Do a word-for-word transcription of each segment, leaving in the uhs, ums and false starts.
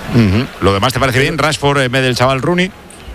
Uh-huh. ¿Lo demás te parece bien? ¿Rashford en vez del chaval Rooney?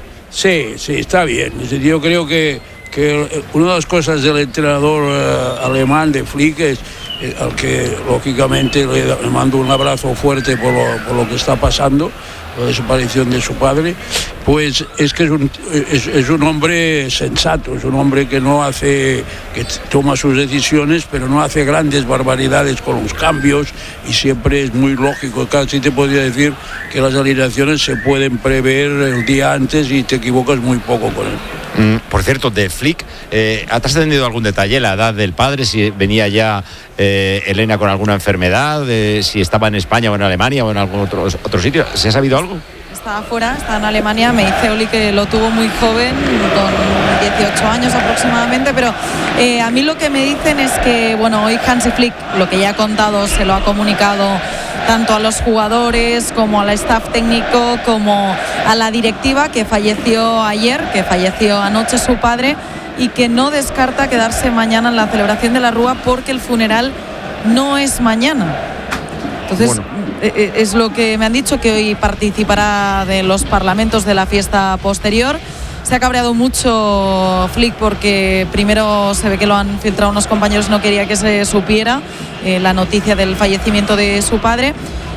Sí, sí, está bien. Yo creo que, que una de las cosas del entrenador uh, alemán de Flick es eh, al que lógicamente le, le mando un abrazo fuerte por lo, por lo que está pasando, la desaparición de su padre, pues es que es un, es, es un hombre sensato, es un hombre que no hace, que toma sus decisiones, pero no hace grandes barbaridades con los cambios y siempre es muy lógico. Casi te podría decir que las alineaciones se pueden prever el día antes y te equivocas muy poco con él. Mm, por cierto, de Flick, eh, ¿ha trascendido algún detalle? La edad del padre, si venía ya eh, Elena con alguna enfermedad, eh, si estaba en España o en Alemania o en algún otro, otro sitio. ¿Se ha sabido algo? Está afuera, está en Alemania. Me dice Oli que lo tuvo muy joven, con dieciocho años aproximadamente, pero eh, a mí lo que me dicen es que, bueno, hoy Hansi Flick, lo que ya ha contado, se lo ha comunicado tanto a los jugadores como al staff técnico como a la directiva, que falleció ayer, que falleció anoche su padre, y que no descarta quedarse mañana en la celebración de la Rúa porque el funeral no es mañana. Entonces, bueno, es lo que me han dicho, que hoy participará de los parlamentos de la fiesta posterior. Se ha cabreado mucho Flick porque primero se ve que lo han filtrado unos compañeros, no quería que se supiera eh, la noticia del fallecimiento de su padre.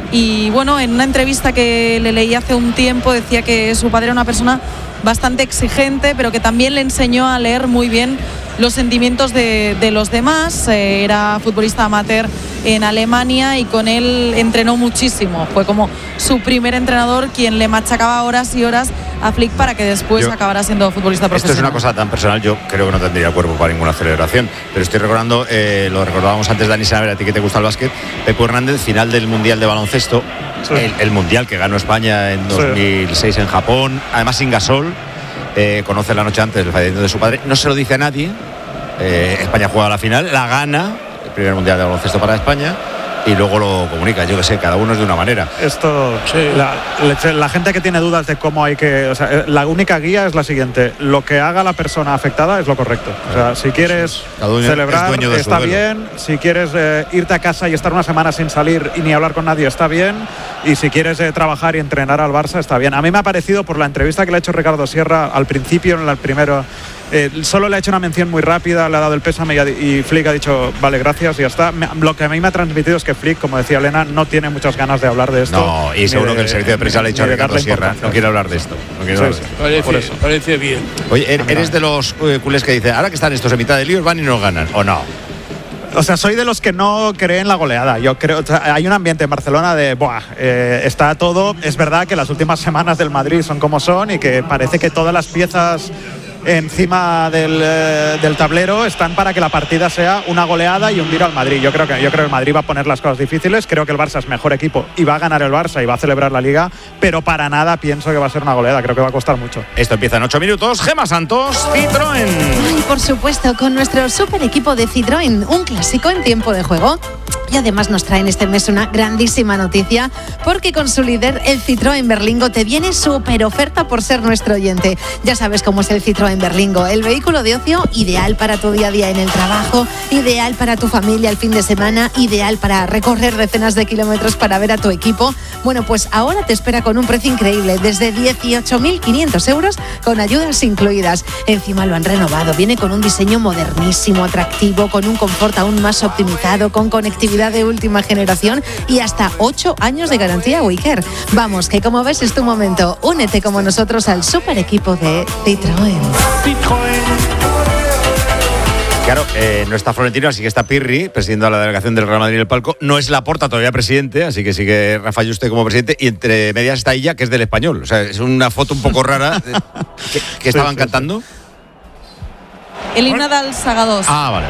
Y bueno, en una entrevista que le leí hace un tiempo decía que su padre era una persona bastante exigente, pero que también le enseñó a leer muy bien los sentimientos de, de los demás. Eh, era futbolista amateur en Alemania y con él entrenó muchísimo. Fue como su primer entrenador quien le machacaba horas y horas a Flick para que después yo, acabara siendo futbolista profesional. Esto es una cosa tan personal, yo creo que no tendría cuerpo para ninguna celebración, pero estoy recordando, eh, lo recordábamos antes, Dani Saber, a ti que te gusta el básquet, Pepe Hernández, final del Mundial de baloncesto, sí. el, el Mundial que ganó España en dos mil seis sí. en Japón, además sin Gasol, eh, conoce la noche antes del fallecimiento de su padre, no se lo dice a nadie, eh, España juega la final, la gana, el primer Mundial de baloncesto para España, y luego lo comunica. Yo que sé, cada uno es de una manera. Esto, sí. la, la gente que tiene dudas de cómo hay que, o sea, la única guía es la siguiente: lo que haga la persona afectada es lo correcto. O sea, si quieres celebrar está bien, si quieres eh, irte a casa y estar una semana sin salir y ni hablar con nadie está bien, y si quieres eh, trabajar y entrenar al Barça está bien. A mí me ha parecido, por la entrevista que le ha hecho Ricardo Sierra al principio, en el primero, Eh, solo le ha hecho una mención muy rápida, le ha dado el pésame y, y Flick ha dicho vale, gracias y ya está. Me, lo que a mí me ha transmitido es que Flick, como decía Elena, no tiene muchas ganas de hablar de esto. No, y seguro de, que el servicio de prensa le ha dicho a Ricardo Sierra, no quiere hablar de esto. No quiere hablar sí, sí. Parece, por eso. Parece bien. Oye, eres de los eh, culés que dice, ahora que están estos en mitad de líos van y no ganan, ¿o no? O sea, soy de los que no creen la goleada. Yo creo, o sea, hay un ambiente en Barcelona de, buah, eh, está todo. Es verdad que las últimas semanas del Madrid son como son y que parece que todas las piezas encima del, eh, del tablero están para que la partida sea una goleada y hundir al Madrid. Yo creo que yo creo que el Madrid va a poner las cosas difíciles. Creo que el Barça es mejor equipo y va a ganar el Barça y va a celebrar la Liga, pero para nada pienso que va a ser una goleada. Creo que va a costar mucho. Esto empieza en ocho minutos. Gemma Santos, Citroën. Y por supuesto, con nuestro super equipo de Citroën, un clásico en tiempo de juego. Y además nos traen este mes una grandísima noticia, porque con su líder, el Citroën Berlingo, te viene súper oferta por ser nuestro oyente. Ya sabes cómo es el Citroën Berlingo, el vehículo de ocio ideal para tu día a día en el trabajo, ideal para tu familia el fin de semana, ideal para recorrer decenas de kilómetros para ver a tu equipo. Bueno, pues ahora te espera con un precio increíble, desde dieciocho mil quinientos euros con ayudas incluidas. Encima lo han renovado, viene con un diseño modernísimo, atractivo, con un confort aún más optimizado, con conectividad de última generación y hasta ocho años de garantía Wicker. Vamos, que como ves es tu momento. Únete como nosotros al super equipo de Citroën. Claro, eh, no está Florentino, así que está Pirri, presidente de la delegación del Real Madrid en el palco. No es Laporta todavía presidente, así que sigue Rafa Yuste como presidente. Y entre medias está ella, que es del Español. O sea, es una foto un poco rara. ¿Qué, qué estaban sí, sí, cantando? Sí. El himno del Sagados. Ah, vale.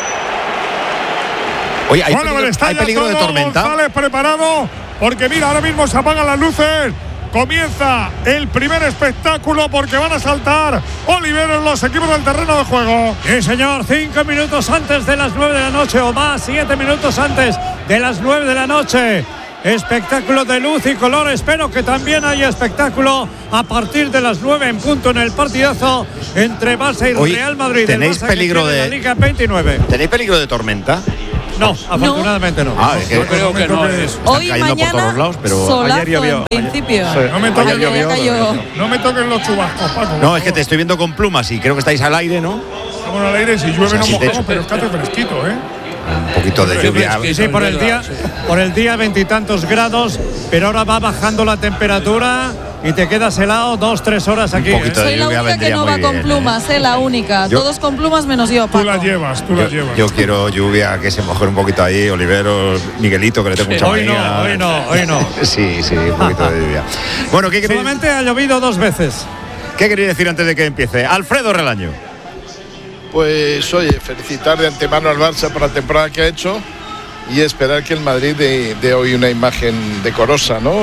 Oye, ¿hay, bueno, peligro, ¿hay peligro de tormenta? González preparado, porque mira, ahora mismo se apagan las luces. Comienza el primer espectáculo porque van a saltar Oliveros los equipos del terreno de juego. Sí, señor, cinco minutos antes de las nueve de la noche o más, siete minutos antes de las nueve de la noche. Espectáculo de luz y color. Espero que también haya espectáculo a partir de las nueve en punto en el partidazo entre Barça y Oye, Real Madrid. ¿Tenéis peligro de la Liga veintinueve? ¿Tenéis peligro de tormenta? No, afortunadamente no. Ah, es que Yo creo que no es. están Hoy y cayendo por mañana todos lados, pero solazo ayer llovió. en principio. Sí. No me Ayer toques, ya cayó. no me toquen los chubascos, Paco. no, es que te estoy viendo con plumas y creo que estáis al aire, ¿no? Estamos al aire, si llueve O sea, no si te- mojamos, pero es que hace fresquito, ¿eh? Un poquito de lluvia. Sí, por el día, por el día veintitantos grados, pero ahora va bajando la temperatura y te quedas helado dos, tres horas aquí. Un poquito ¿eh? de Soy la lluvia única que vendría no muy va con bien, plumas, eh, la única. Yo- Todos con plumas menos yo, Tú Paco. la llevas, tú la Yo, llevas. yo quiero lluvia, que se moje un poquito ahí, Olivero, Miguelito, que le tengo mucha Hoy no, manía. hoy no, hoy no. Sí, sí, un poquito de lluvia. Bueno, ¿qué queréis, Solamente ha llovido dos veces. ¿qué queréis decir antes de que empiece? Alfredo Relaño. Pues oye, felicitar de antemano al Barça por la temporada que ha hecho y esperar que el Madrid dé, dé hoy una imagen decorosa, ¿no?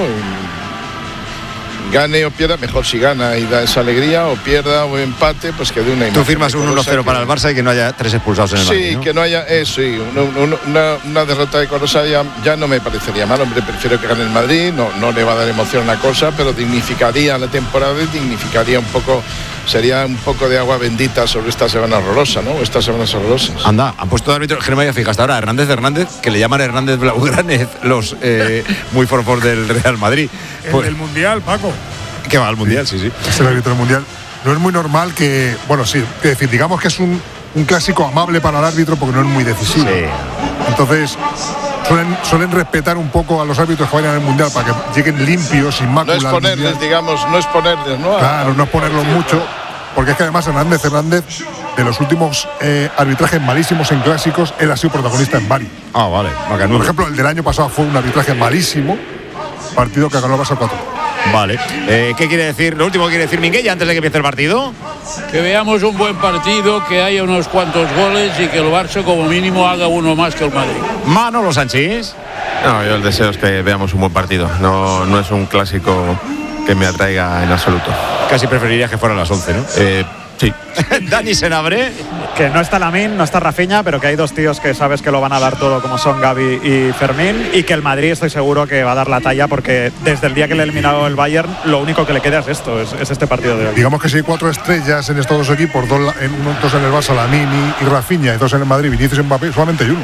Gane o pierda, mejor si gana y da esa alegría, o pierda o empate, pues que dé una imagen. Tú firmas un uno decorosa cero que- para el Barça y que no haya tres expulsados en el Sí, Madrid, ¿no? que no haya eso, sí, una, una- una- una derrota decorosa ya, ya no me parecería mal, hombre, prefiero que gane el Madrid, no, no le va a dar emoción a la cosa, pero dignificaría la temporada y dignificaría un poco, sería un poco de agua bendita sobre esta semana horrorosa, ¿no? Estas semanas horrorosas. Anda, han puesto de árbitro, que no me había fijado hasta ahora, Hernández Hernández, que le llaman Hernández Blaugránez, los eh, muy forfos del Real Madrid. El Pues, del Mundial, Paco. que va al Mundial, sí, sí. Es el árbitro del Mundial. No es muy normal que, bueno, sí, que decir, digamos que es un, un clásico amable para el árbitro porque no es muy decisivo. Sí. Entonces, suelen, suelen respetar un poco a los árbitros que vayan al Mundial para que lleguen limpios, sin No mácula. es al ponerles, Mundial. digamos, no es ponerles, ¿no? A- Claro, no es ponerlos mucho, porque es que además Hernández Hernández, de los últimos eh, arbitrajes malísimos en clásicos, él ha sido protagonista en varios. Ah, vale, macanudo. Por ejemplo, el del año pasado fue un arbitraje malísimo, partido que ganó el Barça cuatro. Vale. Eh, ¿Qué quiere decir? Lo último que quiere decir Minguella antes de que empiece el partido. Que veamos un buen partido, que haya unos cuantos goles y que el Barça como mínimo haga uno más que el Madrid. Manolo Sánchez. No, yo el deseo es que veamos un buen partido. No, no es un clásico que me atraiga en absoluto. Casi preferirías que fuera a las once, ¿no? Eh, sí. Dani Senabre. Que no está Lamine, no está Rafinha, pero que hay dos tíos que sabes que lo van a dar todo, como son Gavi y Fermín, y que el Madrid estoy seguro que va a dar la talla, porque desde el día que le ha eliminado el Bayern, lo único que le queda es esto, es, es este partido de hoy. Digamos que si hay cuatro estrellas en estos dos equipos, dos, la- en, uno, dos en el Barça, Lamine y, y Rafinha, y dos en el Madrid, Vinicius y Mbappé, solamente hay uno.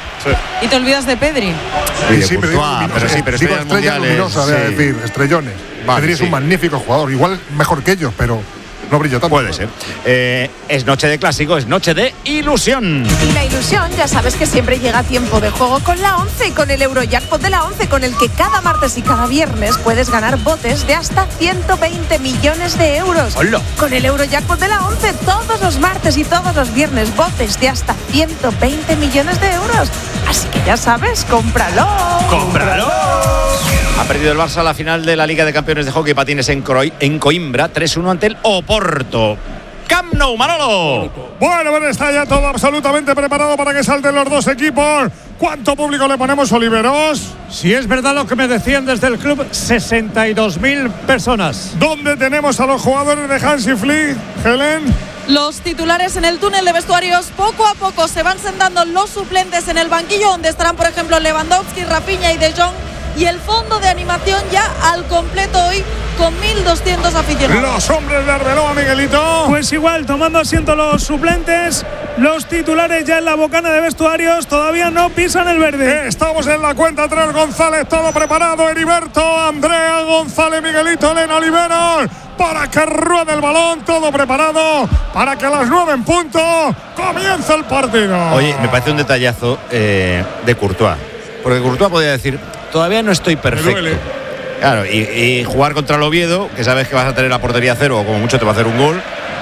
Y te olvidas de Pedri. Y de Sí, pero digo, Courtois, luminosa, pero sí, pero digo estrellas estrellas mundiales, luminosas, voy a sí. decir, estrellones. Vale, Pedri es sí. un magnífico jugador, igual mejor que ellos, pero no brilla tanto. Puede ser. Eh, es noche de clásico, es noche de ilusión. Y la ilusión, ya sabes que siempre llega a tiempo de juego con la once, con el Eurojackpot de la once, con el que cada martes y cada viernes puedes ganar botes de hasta ciento veinte millones de euros. ¡Hola! Con el Eurojackpot de la once, todos los martes y todos los viernes, botes de hasta ciento veinte millones de euros. Así que ya sabes, cómpralo. ¡Cómpralo! Ha perdido el Barça la final de la Liga de Campeones de Hockey Patines en, Croi- en Coimbra, tres uno ante el Oporto. Camp Nou, Manolo. Bueno, bueno, está ya todo absolutamente preparado para que salten los dos equipos. ¿Cuánto público le ponemos, Oliveros? Si es verdad lo que me decían desde el club, sesenta y dos mil personas. ¿Dónde tenemos a los jugadores de Hansi Flick, Helen? Los titulares en el túnel de vestuarios poco a poco se van sentando los suplentes en el banquillo, donde estarán, por ejemplo, Lewandowski, Rafinha y De Jong. Y el fondo de animación ya al completo hoy con mil doscientos aficionados. Los hombres de Arbeloa, Miguelito. Pues igual, tomando asiento los suplentes, los titulares ya en la bocana de vestuarios todavía no pisan el verde. Estamos en la cuenta tres, González, todo preparado. Heriberto, Andrea, González, Miguelito, Elena, Oliveros. Para que ruede el balón, todo preparado. Para que a las nueve en punto comience el partido. Oye, me parece un detallazo eh, de Courtois. Porque Courtois podría decir, todavía no estoy perfecto. duele. Claro, y, y jugar contra el Oviedo, que sabes que vas a tener la portería cero o como mucho te va a hacer un gol.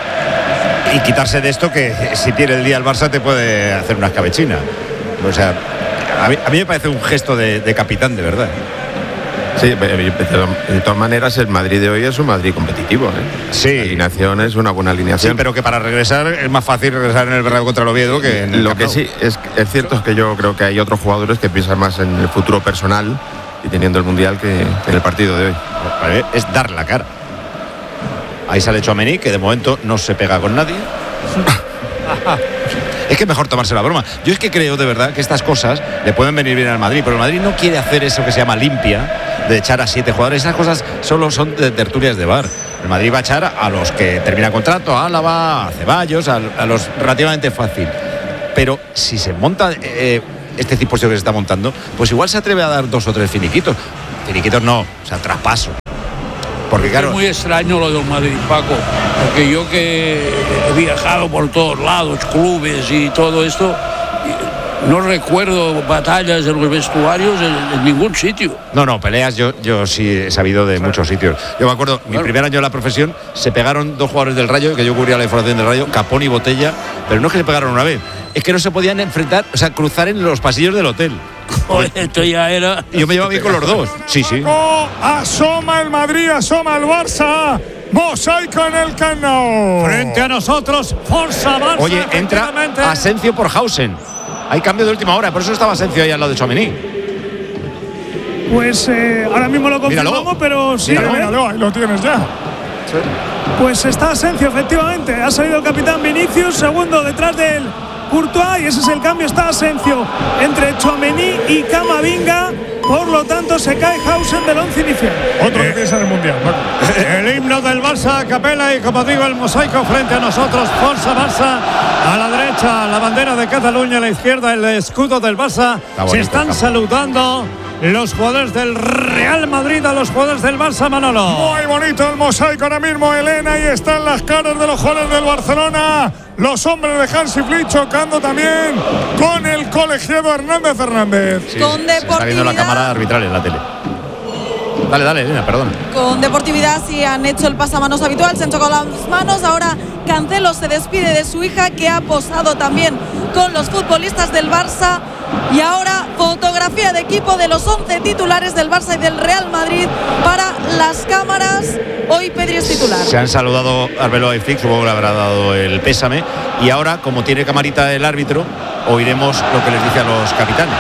Y quitarse de esto que si tiene el día el Barça te puede hacer una escabechina. O sea, a mí, a mí me parece un gesto de, de capitán, de verdad. Sí, de todas maneras el Madrid de hoy es un Madrid competitivo, ¿eh? Sí. La alineación es una buena alineación. Sí, pero que para regresar es más fácil regresar en el Bernabéu contra el Oviedo que en el Lo Camp que Nou. sí es, es cierto es que yo creo que hay otros jugadores que piensan más en el futuro personal y teniendo el Mundial que, que en el partido de hoy. Vale, es dar la cara. Ahí sale Tchouaméni, que de momento no se pega con nadie. Es que es mejor tomarse la broma. Yo es que creo de verdad que estas cosas le pueden venir bien al Madrid, pero el Madrid no quiere hacer eso que se llama limpia, de echar a siete jugadores. Esas cosas solo son de tertulias de bar. El Madrid va a echar a los que terminan contrato, a Álava, a Ceballos, a, a los relativamente fácil. Pero si se monta eh, este cipocio que se está montando, pues igual se atreve a dar dos o tres finiquitos. Finiquitos no, o sea, traspaso. Porque claro, es muy extraño lo del Madrid, Paco, porque yo que he viajado por todos lados, clubes y todo esto, no recuerdo batallas en los vestuarios en, en ningún sitio. No, no, peleas yo, yo sí he sabido de claro. muchos sitios. Yo me acuerdo, claro. mi primer año de la profesión, se pegaron dos jugadores del Rayo, que yo cubría la información del Rayo, Capón y Botella, pero no es que se pegaron una vez, es que no se podían enfrentar, o sea, cruzar en los pasillos del hotel. Joder, esto ya era... Y yo me llevaba bien con los dos. Sí, sí. Asoma el Madrid, asoma el Barça. Mosaico en el Camp Nou. Frente a nosotros, Forza Barça. Oye, entra Asencio por Hausen. Hay cambio de última hora, por eso estaba Asencio ahí al lado de Tchouaméni. Pues eh, ahora mismo lo confirmamos, míralo. pero sí. Míralo, míralo, ahí lo tienes ya. Sí. Pues está Asencio, efectivamente. Ha salido el capitán Vinicius, segundo detrás del Courtois, y ese es el cambio. Está Asencio entre Tchouaméni y Camavinga. Por lo tanto, se cae Hausen del once inicial. Otro que piensa en el Mundial. El himno del Barça a capela y, como digo, el mosaico frente a nosotros. Forza Barça. A la derecha, la bandera de Cataluña. A la izquierda, el escudo del Barça. Bonito, se están saludando los jugadores del Real Madrid a los jugadores del Barça, Manolo. Muy bonito el mosaico ahora mismo, Elena. Y están las caras de los jugadores del Barcelona. Los hombres de Hansi Flick chocando también con el colegiado Hernández Hernández. Sí, con deportividad. Se está viendo la cámara arbitral en la tele. Dale, dale, Elena, perdón. Con deportividad sí han hecho el pasamanos habitual, se han chocado las manos. Ahora Cancelo se despide de su hija, que ha posado también con los futbolistas del Barça. Y ahora fotografía de equipo de los once titulares del Barça y del Real Madrid para las cámaras. Hoy Pedri es titular. Se han saludado Arbeloa y Flick, supongo que le habrá dado el pésame. Y ahora, como tiene camarita el árbitro, oiremos lo que les dice a los capitanes.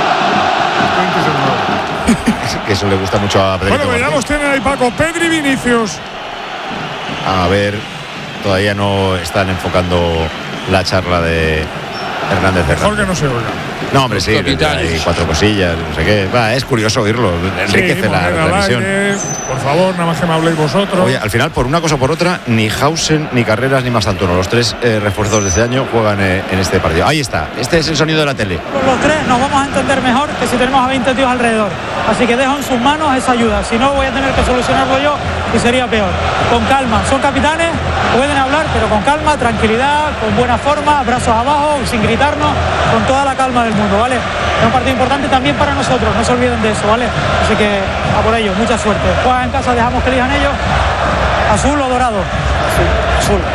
Que eso le gusta mucho a Pedri. Bueno, pues ya los tienen ahí, Paco. Pedri, Vinicius. A ver, todavía no están enfocando la charla de Hernández Hernández. Mejor que no se oiga. No, hombre, sí, hay cuatro cosillas, no sé qué. Va, es curioso oírlo, enriquece sí, la transmisión. Por favor, nada más que me habléis vosotros. Oye, al final, por una cosa o por otra, ni Hausen, ni Carreras, ni Mastantuono, los tres eh, refuerzos de este año juegan eh, en este partido. Ahí está, este es el sonido de la tele. Con los tres nos vamos a entender mejor que si tenemos a veinte tíos alrededor. Así que dejo en sus manos esa ayuda. Si no, voy a tener que solucionarlo yo y sería peor. Con calma, son capitanes, pueden hablar, pero con calma, tranquilidad, con buena forma, brazos abajo, sin gritarnos, con toda la calma del mundo, ¿vale? Es un partido importante también para nosotros, no se olviden de eso, ¿vale? Así que a por ellos, mucha suerte. Juegan en casa, dejamos que elijan ellos. ¿Azul o dorado? Azul. Azul.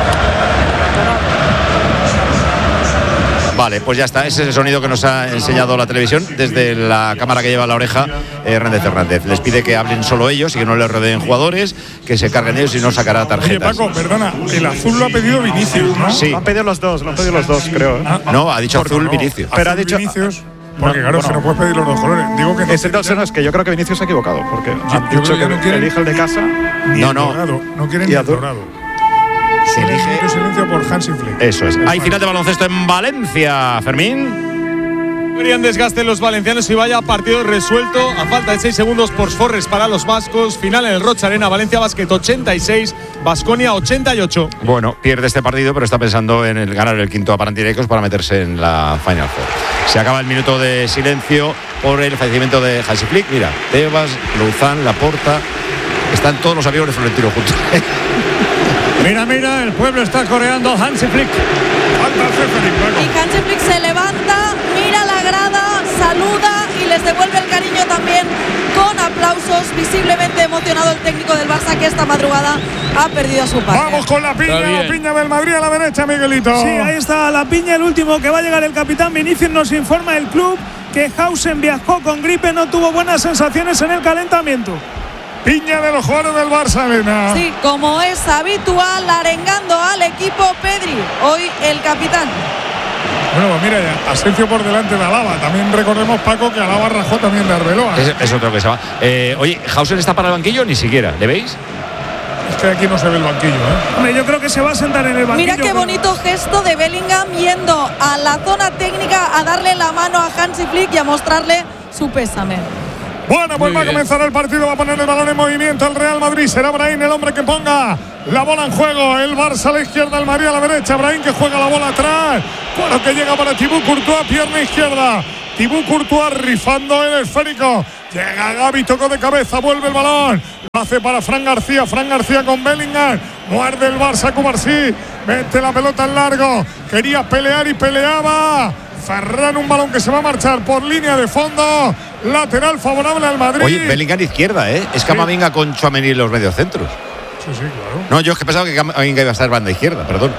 Vale, pues ya está, ese es el sonido que nos ha enseñado la televisión desde la cámara que lleva a la oreja eh, Hernández Hernández. Les pide que hablen solo ellos y que no les rodeen jugadores, que se carguen ellos y no sacará tarjetas. Oye, Paco, perdona, el azul lo ha pedido Vinicius, ¿no? Sí. Lo han pedido los dos, lo han pedido los dos, creo. ¿eh? Ah, no, ha dicho azul no, Vinicius. Pero ha dicho Vinicius. Porque claro, bueno, si no puedes pedir los dos colores. Digo que no. Ese no, no, es que yo creo que Vinicius se ha equivocado, porque yo, han dicho que, que no quieren, elige el de casa. No, no. Dorado, no quieren ni el dorado. Se elige el silencio por Hansi Flick. Eso es. Hay final de baloncesto en Valencia, Fermín. Querían desgaste los valencianos y vaya partido resuelto a falta de seis segundos por Forres para los vascos. Final en el Rocha Arena, Valencia Basket ochenta y seis, Baskonia ochenta y ocho. Bueno, pierde este partido, pero está pensando en el ganar el quinto a Panathinaikos para meterse en la Final Four. Se acaba el minuto de silencio por el fallecimiento de Hansi Flick. Mira, Tebas, Luzán, Laporta, están todos los aviones de Florentino juntos. Mira, mira, el pueblo está coreando Hansi Flick. Y Hansi Flick se levanta, mira la grada, saluda y les devuelve el cariño también con aplausos. Visiblemente emocionado el técnico del Barça, que esta madrugada ha perdido a su padre. Vamos con la piña, la piña del Madrid a la derecha, Miguelito. Sí, ahí está la piña, el último que va a llegar el capitán Vinicius. Nos informa el club que Hausen viajó con gripe, no tuvo buenas sensaciones en el calentamiento. Piña de los jugadores del Barça, Elena. Sí, como es habitual, arengando al equipo Pedri, hoy el capitán. Bueno, pues mira, Asencio por delante de Alaba. También recordemos, Paco, que Alaba rajó también de Arbeloa. Es, es otro que se va. Eh, oye, ¿Hausen está para el banquillo? Ni siquiera, ¿le veis? Es que aquí no se ve el banquillo, ¿eh? Hombre, yo creo que se va a sentar en el banquillo. Mira qué bonito gesto de Bellingham yendo a la zona técnica a darle la mano a Hansi Flick y a mostrarle su pésame. Bueno, pues va a comenzar el partido, va a poner el balón en movimiento el Real Madrid. Será Brahim el hombre que ponga la bola en juego. El Barça a la izquierda, el Madrid a la derecha. Brahim que juega la bola atrás. Bueno, que llega para Thibaut Courtois, pierna izquierda. Thibaut Courtois rifando el esférico. Llega Gavi, tocó de cabeza, vuelve el balón. Lo hace para Fran García. Fran García con Bellingham. Muerde el Barça, Cubarsí. Mete la pelota en largo. Quería pelear y peleaba. Ferran, un balón que se va a marchar por línea de fondo. Lateral favorable al Madrid. Oye, Bellingham izquierda, ¿eh? Es Camavinga sí. con Tchouaméni en los mediocentros. Sí, sí, claro. No, yo es que pensaba que Camavinga iba a estar banda izquierda, perdón.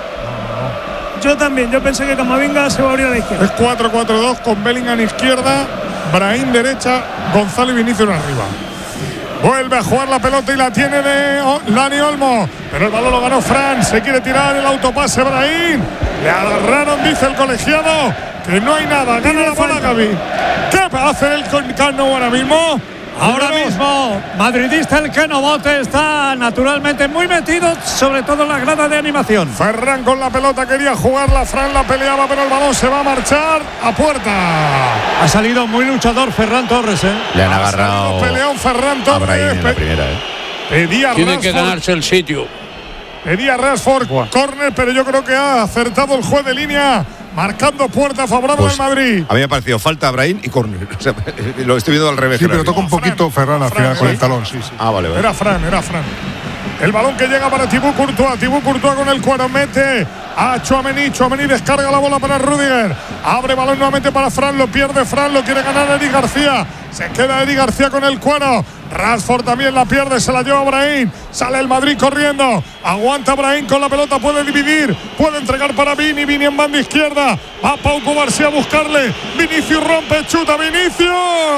Yo también, yo pensé que Camavinga se va a abrir a la izquierda. Es cuatro cuatro dos con Bellingham izquierda, Brahim derecha, Gonzalo y Vinicius arriba. Vuelve a jugar la pelota y la tiene de Dani Olmo. Pero el balón lo ganó Fran. Se quiere tirar el autopase Brahim. Le agarraron, dice el colegiado, que no hay nada. Gana la bola Gavi. ¿Qué va a hacer el Cano ahora mismo? Ahora mismo, madridista el Keno Bote está naturalmente muy metido, sobre todo en la grada de animación. Ferran con la pelota quería jugarla, Fran la peleaba, pero el balón se va a marchar a puerta. Ha salido muy luchador Ferran Torres, ¿eh? Le han agarrado peleón Ferran Torres. A Brahim en la primera, ¿eh? Pedía Tiene Rashford, que ganarse el sitio. Pedía Rashford, córner, pero yo creo que ha acertado el juez de línea. Marcando puerta favorable pues, al Madrid. A mí me ha parecido falta a Brahim y córner. O sea, lo estoy viendo al revés. Sí, pero toca un poquito Ferran al final con el talón. Sí, sí. Ah, vale, vale. Era Fran, era Fran. El balón que llega para Thibaut Courtois. Thibaut Courtois con el cuero mete a Tchouaméni. Tchouaméni descarga la bola para Rüdiger. Abre balón nuevamente para Fran. Lo pierde Fran. Lo quiere ganar Eric García. Se queda Eric García con el cuero. Rashford también la pierde. Se la lleva Brahim. Sale el Madrid corriendo. Aguanta Brahim con la pelota. Puede dividir. Puede entregar para Vini. Vini en banda izquierda. Va Pau Cubarsí a buscarle. Vinicius rompe. Chuta Vinicius.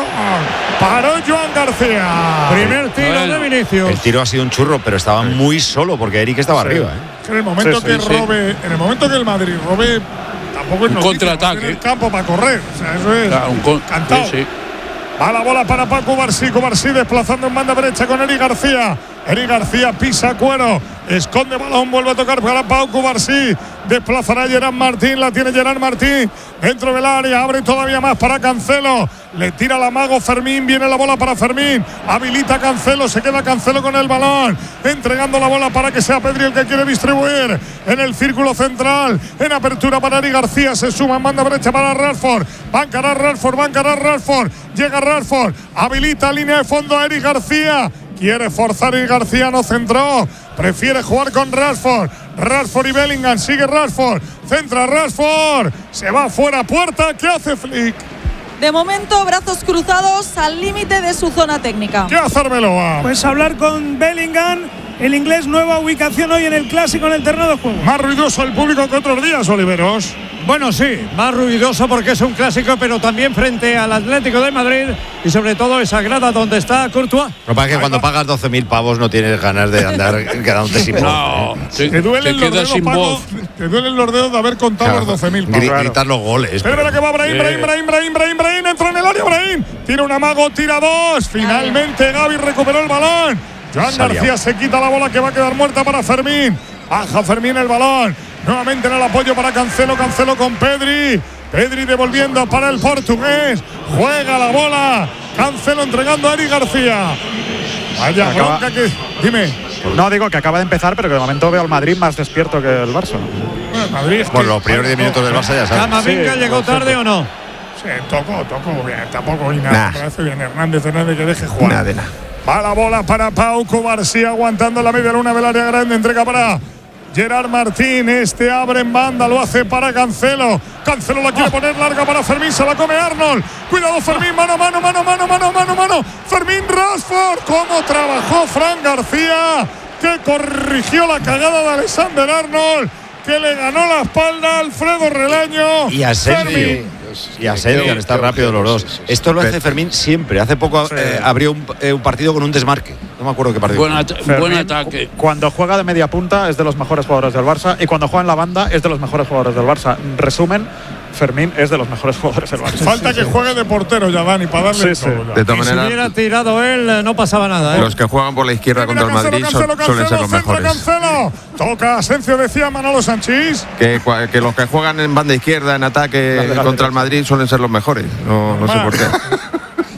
Paró Joan García. Primer tiro bueno. de Vinicius. El tiro ha sido un churro, pero estaba muy solo porque Eric estaba sí. arriba. ¿eh? En el momento sí, que sí, robe, sí. en el momento que el Madrid robe, tampoco es un contraataque. En el campo para correr. O sea, eso es claro, un con cantado. Sí, sí. Va la bola para Paco Cubarsí. Cubarsí desplazando en banda derecha con Eric García. Eric García pisa cuero. Esconde balón. Vuelve a tocar para Pau Cubarsí. Desplazará Gerard Martín. La tiene Gerard Martín. Dentro del área. Abre todavía más para Cancelo. Le tira la mago Fermín. Viene la bola para Fermín. Habilita Cancelo. Se queda Cancelo con el balón. Entregando la bola para que sea Pedri el que quiere distribuir. En el círculo central. En apertura para Eric García. Se suma en banda derecha para Rashford. Va a encarar Rashford. Va a encarar Rashford. Llega Rashford. Habilita línea de fondo a Eric García. Quiere forzar y García no centró. Prefiere jugar con Rashford. Rashford y Bellingham. Sigue Rashford. Centra Rashford. Se va fuera puerta. ¿Qué hace Flick? De momento, brazos cruzados al límite de su zona técnica. ¿Qué hace Arbeloa? Pues hablar con Bellingham. El inglés, nueva ubicación hoy en el Clásico en el terreno de juego. Más ruidoso el público que otros días, Oliveros. Bueno, sí, más ruidoso porque es un clásico, pero también frente al Atlético de Madrid y sobre todo esa grada donde está Courtois. Lo que pasa es que cuando pagas doce mil pavos no tienes ganas de andar quedándote sin voz. No, te, te duelen los dedos, sin Paco, te duelen los dedos de haber contado claro, los doce mil pavos. Gr gritar los goles. Pero mira que va Brahim, Brahim, Brahim, Brahim, Brahim, Brahim, entra en el área Brahim. Tira un amago, tira dos. Finalmente Gavi recuperó el balón. Joan García se quita la bola que va a quedar muerta para Fermín. Baja Fermín el balón. Nuevamente en el apoyo para Cancelo. Cancelo con Pedri. Pedri devolviendo para el portugués. Juega la bola. Cancelo entregando a Eric García. Vaya acaba, bronca que. Dime. No, digo que acaba de empezar, pero que de momento veo al Madrid más despierto que el Barça. Bueno, Madrid es bueno que, los primeros diez minutos del Barça ya sabes. ¿Camavinga sí, llegó tarde o no? Sí, tocó, tocó bien. Tampoco hay nada. Nah. Parece bien Hernández, Hernández que deje jugar. Nada de nada. Va la bola para Pau Cubarsí aguantando la media luna del área grande. Entrega para Gerard Martín. Este abre en banda. Lo hace para Cancelo. Cancelo la quiere oh. poner larga para Fermín. Se la come Arnold. Cuidado Fermín. Mano, mano, mano, mano, mano, mano, mano. Fermín Rashford. ¿Cómo trabajó Fran García? Que corrigió la cagada de Alexander Arnold. Que le ganó la espalda a Alfredo Relaño. Y a Sergio. Y a Sergio, está rápido los dos. Esto lo hace Fermín siempre. Hace poco sí. eh, abrió un, eh, un partido con un desmarque. No me acuerdo qué partido. Buen, at Fermín, buen ataque. Cuando juega de media punta es de los mejores jugadores del Barça. Y cuando juega en la banda es de los mejores jugadores del Barça. Resumen, Fermín es de los mejores jugadores del Barça. Falta sí, que sí. juegue de portero ya, Dani, para darle sí, todo. Sí. De todas maneras, si hubiera tirado él, no pasaba nada. ¿eh? Los que juegan por la izquierda contra el Madrid Cancelo, Cancelo, suelen ser los mejores. Cancelo. Toca Asensio, decía Manolo Sanchís. Que, que los que juegan en banda izquierda, en ataque dale, dale, contra dale. el Madrid, suelen ser los mejores. No, no sé por qué.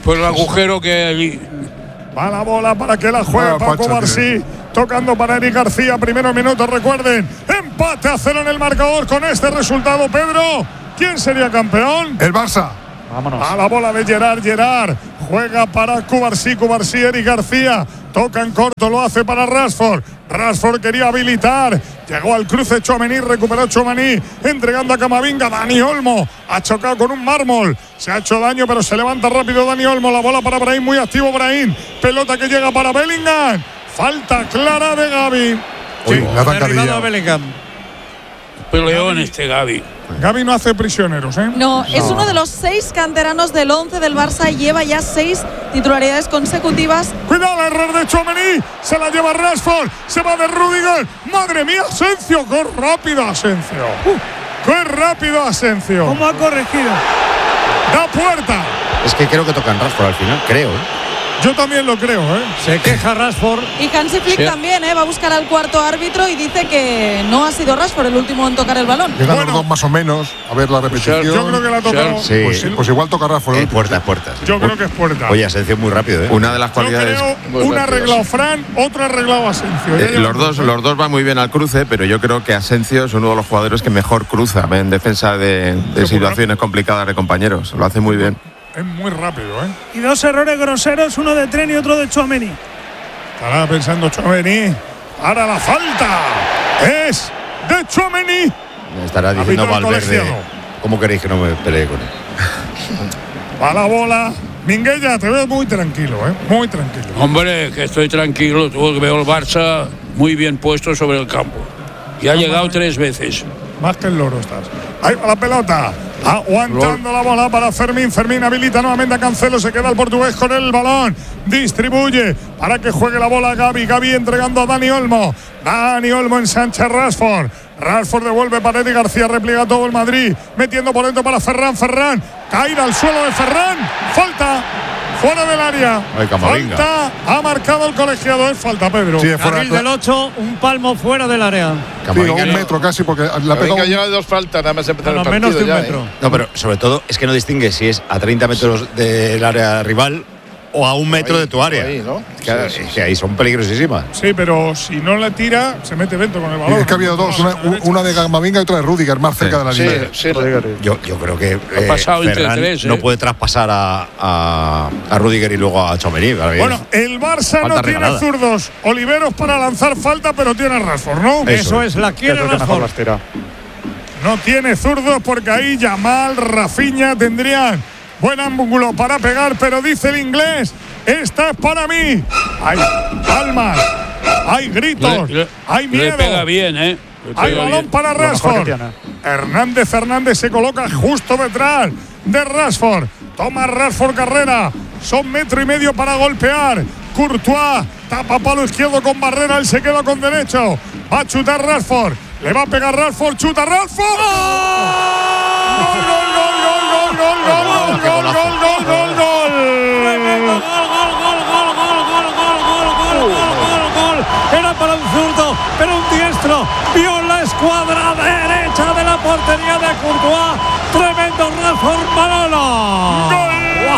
por el agujero que hay allí. Va la bola para que la juegue Ah, Paco Pacha, Barsí. Tocando para Eric García. Primero minuto, recuerden. Empate a cero en el marcador con este resultado, Pedro. ¿Quién sería campeón? El Barça. Vámonos. A la bola de Gerard, Gerard. Juega para Cubarsí, Cubarsí, Eric García. Toca en corto, lo hace para Rashford. Rashford quería habilitar. Llegó al cruce Tchouaméni, recuperó Tchouaméni. Entregando a Camavinga. Dani Olmo ha chocado con un mármol. Se ha hecho daño, pero se levanta rápido Dani Olmo. La bola para Brahim, muy activo Brahim. Pelota que llega para Bellingham. Falta clara de Gavi. Sí, la Derribado a Bellingham. Peleón este Gavi. Gavi no hace prisioneros, ¿eh? No, es uno de los seis canteranos del once del Barça y lleva ya seis titularidades consecutivas. Cuidado, el error de Tchouaméni. Se la lleva Rashford. Se va de Rudiger. Madre mía, Asensio. Qué rápido Asensio. Uh, qué rápido Asensio. ¿Cómo ha corregido? Da puerta. Es que creo que tocan Rashford al final, creo. ¿eh? Yo también lo creo, ¿eh? Se queja Rashford. Y Hansi Flick Sí. también, ¿eh? Va a buscar al cuarto árbitro y dice que no ha sido Rashford el último en tocar el balón. Llegan Bueno. los dos más o menos. A ver la repetición. Yo creo que la ha tocado. Sí. Pues, pues igual toca Rafa. Eh, puertas, puertas. Yo creo que es puerta. Oye, Asensio muy rápido, ¿eh? Una de las Yo cualidades. creo Muy un rápido, arreglado sí. Fran, otro arreglado Asensio. Eh, los, dos, los dos van muy bien al cruce, pero yo creo que Asensio es uno de los jugadores que mejor cruza en defensa de, de situaciones complicadas de compañeros. Lo hace muy bien. Es muy rápido, ¿eh? Y dos errores groseros, uno de Tren y otro de Tchouaméni. Estará pensando Tchouaméni. Ahora la falta es de Tchouaméni. Me estará diciendo Árbitro Valverde. colegiado. ¿Cómo queréis que no me pelee con él? Va la bola. Minguella, te veo muy tranquilo, ¿eh? Muy tranquilo. Hombre, que estoy tranquilo. Tú veo el Barça muy bien puesto sobre el campo. Y ha llegado tres veces. Más que el loro estás. Ahí va la pelota. Aguantando la bola para Fermín. Fermín habilita nuevamente a Cancelo. Se queda el portugués con el balón. Distribuye para que juegue la bola Gavi. Gavi entregando a Dani Olmo. Dani Olmo ensancha a Rashford. Rashford devuelve para Eddie García. Repliega todo el Madrid. Metiendo por dentro para Ferran. Ferran. Caída al suelo de Ferran. Falta. Fuera del área. Ay, Camavinga. Falta. Ha marcado el colegiado. Es falta, Pedro. Sí, es fuera. Carril del ocho, un palmo fuera del área. Digo, un metro casi porque la La pegó. Venga, lleva dos faltas, nada más empezar No, el no, partido. menos de un ya, metro. ¿eh? No, pero sobre todo es que no distingue si es a treinta metros del área rival o a un metro Ahí, de tu área. ahí, ¿no? Es que, Sí, sí, es que ahí son peligrosísimas. Sí, pero si no la tira, se mete dentro con el balón. Es que ha habido dos, una, una de Camavinga y otra de Rudiger, más cerca de la Sí, línea. sí, Yo, yo creo que Ha pasado entre Ferran tres, ¿eh? no puede traspasar a, a, a Rudiger y luego a Tchouaméni. Bueno, el Barça Falta no tiene regalada. zurdos. Oliveros para lanzar falta, pero tiene Rashford, ¿no? Eso Eso es, la Es quiere el que mejor Rashford. las tira. No tiene zurdos porque ahí Yamal, Rafinha tendrían buen ángulo para pegar, pero dice el inglés, esta es para mí. Hay palmas, hay gritos, Le, le- hay le miedo. pega bien, ¿eh? Le Hay pega balón bien. para Lo mejor que Rashford. tiene. Hernández Fernández se coloca justo detrás de Rashford. Toma Rashford carrera. Son metro y medio para golpear. Courtois tapa palo izquierdo con Barrera. Él se queda con derecho. Va a chutar Rashford. Le va a pegar Rashford. Chuta Rashford. ¡Gol, gol, gol, gol, gol, gol, gol, gol, gol, gol, gol, gol! Tremendo gol, gol, gol, gol, gol, gol, gol, gol, gol, gol, gol, gol. Era para un zurdo, pero un diestro. Vio la escuadra derecha de la portería de Courtois. Tremendo Rashford Manolo. ¡Gol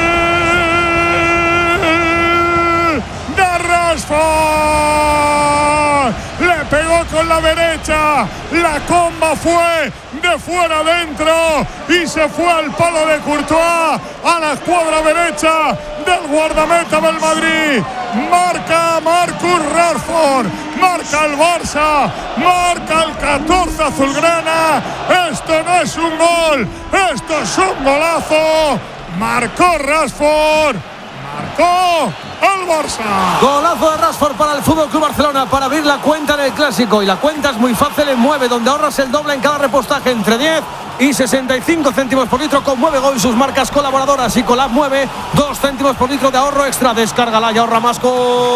de Rashford! Le pegó con la derecha. La comba fue de fuera adentro y se fue al palo de Courtois, a la escuadra derecha del guardameta del Madrid. Marca Marcus Rashford, marca el Barça, marca el catorce azulgrana. Esto no es un gol, esto es un golazo. Marcó Rashford, marcó el Barça. Golazo de Rashford para el Fútbol Club Barcelona para abrir la cuenta en el Clásico. Y la cuenta es muy fácil en Mueve, donde ahorras el doble en cada repostaje entre diez y sesenta y cinco céntimos por litro con Mueve Go y sus marcas colaboradoras. Y con la Mueve, dos céntimos por litro de ahorro extra. Descárgala y ahorra más con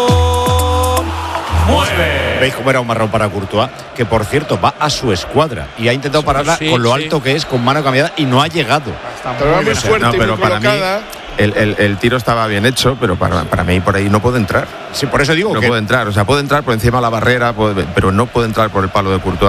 Mueve. ¿Veis cómo era un marrón para Courtois? Que por cierto va a su escuadra y ha intentado pararla sí, con lo sí. alto que es, con mano cambiada y no ha llegado. Pero va muy fuerte No, y pero muy para mí colocada. el, el- el tiro estaba bien hecho, pero para, para mí por ahí no puede entrar. Sí, por eso digo No que puede entrar, o sea, puede entrar por encima de la barrera, puede- pero no puede entrar por el palo de Courtois.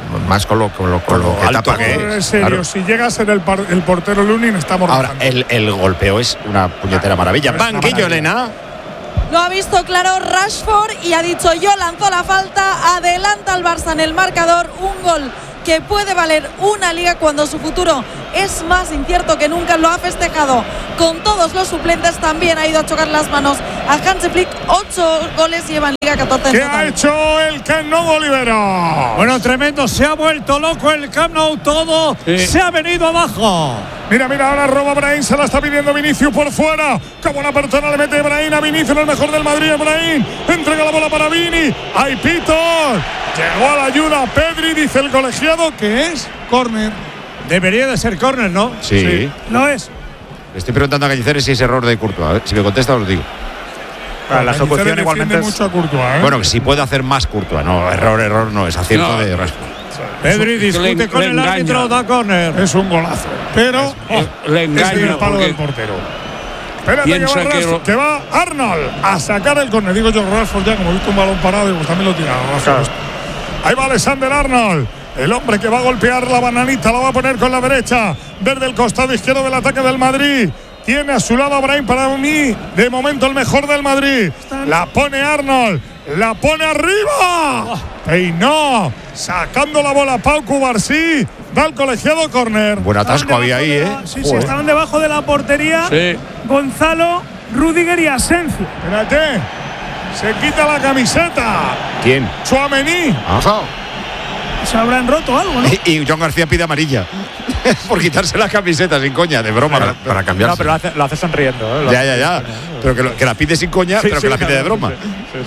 más con lo, con lo, con lo que alto tapa. que es. En serio, Claro. si llega a ser el, par- el portero Lunin, estamos Ahora, rozando. el, el golpeo es una puñetera maravilla. Es una Banquillo, maravilla. Elena. Lo ha visto claro Rashford y ha dicho yo, lanzó la falta, adelanta al Barça en el marcador, un gol que puede valer una liga cuando su futuro es más incierto que nunca. Lo ha festejado con todos los suplentes, también ha ido a chocar las manos a Hansi Flick. Ocho goles lleva en Liga, catorce en ¿Qué total. ha hecho el Camp Nou, Olivero? Bueno, tremendo, se ha vuelto loco el Camp Nou, todo Sí. se ha venido abajo. Mira, mira, ahora roba Brahim, se la está pidiendo Vinicius por fuera. Como una persona le mete Brahim a Vinicius, el mejor del Madrid. Brahim entrega la bola para Vini. Hay pitos. Llegó a la ayuda Pedri, dice el colegiado que es córner. Debería de ser córner, ¿no? Sí. No es. Le estoy preguntando a Cañizares si es error de Courtois. A ver, si me contesta, os lo digo. Claro, la ejecución Cañizares igualmente defiende es. mucho a Courtois, ¿eh? Bueno, que si puede hacer más Courtois. No, error, error no, es acierto No. de Rashford. Pedri Le- discute le con el engaña. árbitro, da córner. Es un golazo. Pero oh, Le es engaña el palo porque del portero. Espérate que piensa va, que Rashford, lo- que va Arnold a sacar el córner. Digo yo, Rashford ya, como he visto un balón parado, digo, pues también lo tira Rashford. Ahí va Alexander Arnold. El hombre que va a golpear la bananita, la va a poner con la derecha. Desde el costado izquierdo del ataque del Madrid. Tiene a su lado a Brahim, para mí, de momento el mejor del Madrid. La pone Arnold. La pone arriba. Peinó. Sacando la bola Pau Cubarsí. Da el colegiado córner. Buen atasco había ahí, ¿eh? Sí, sí, estaban debajo de la portería. Sí. Gonzalo, Rudiger y Asensio. Espérate. Se quita la camiseta. ¿Quién? Tchouaméni. Ah. Se habrán roto algo, ¿no? Y, y John García pide amarilla. Por quitarse la camiseta sin coña, de broma. Para, para No, cambiarse. pero lo hace, lo hace sonriendo. ¿eh? Lo Ya, hace ya, ya. sonriendo. Pero que, lo- que la pide sin coña, Sí, pero sí, que la pide de claro, broma. sí, sí,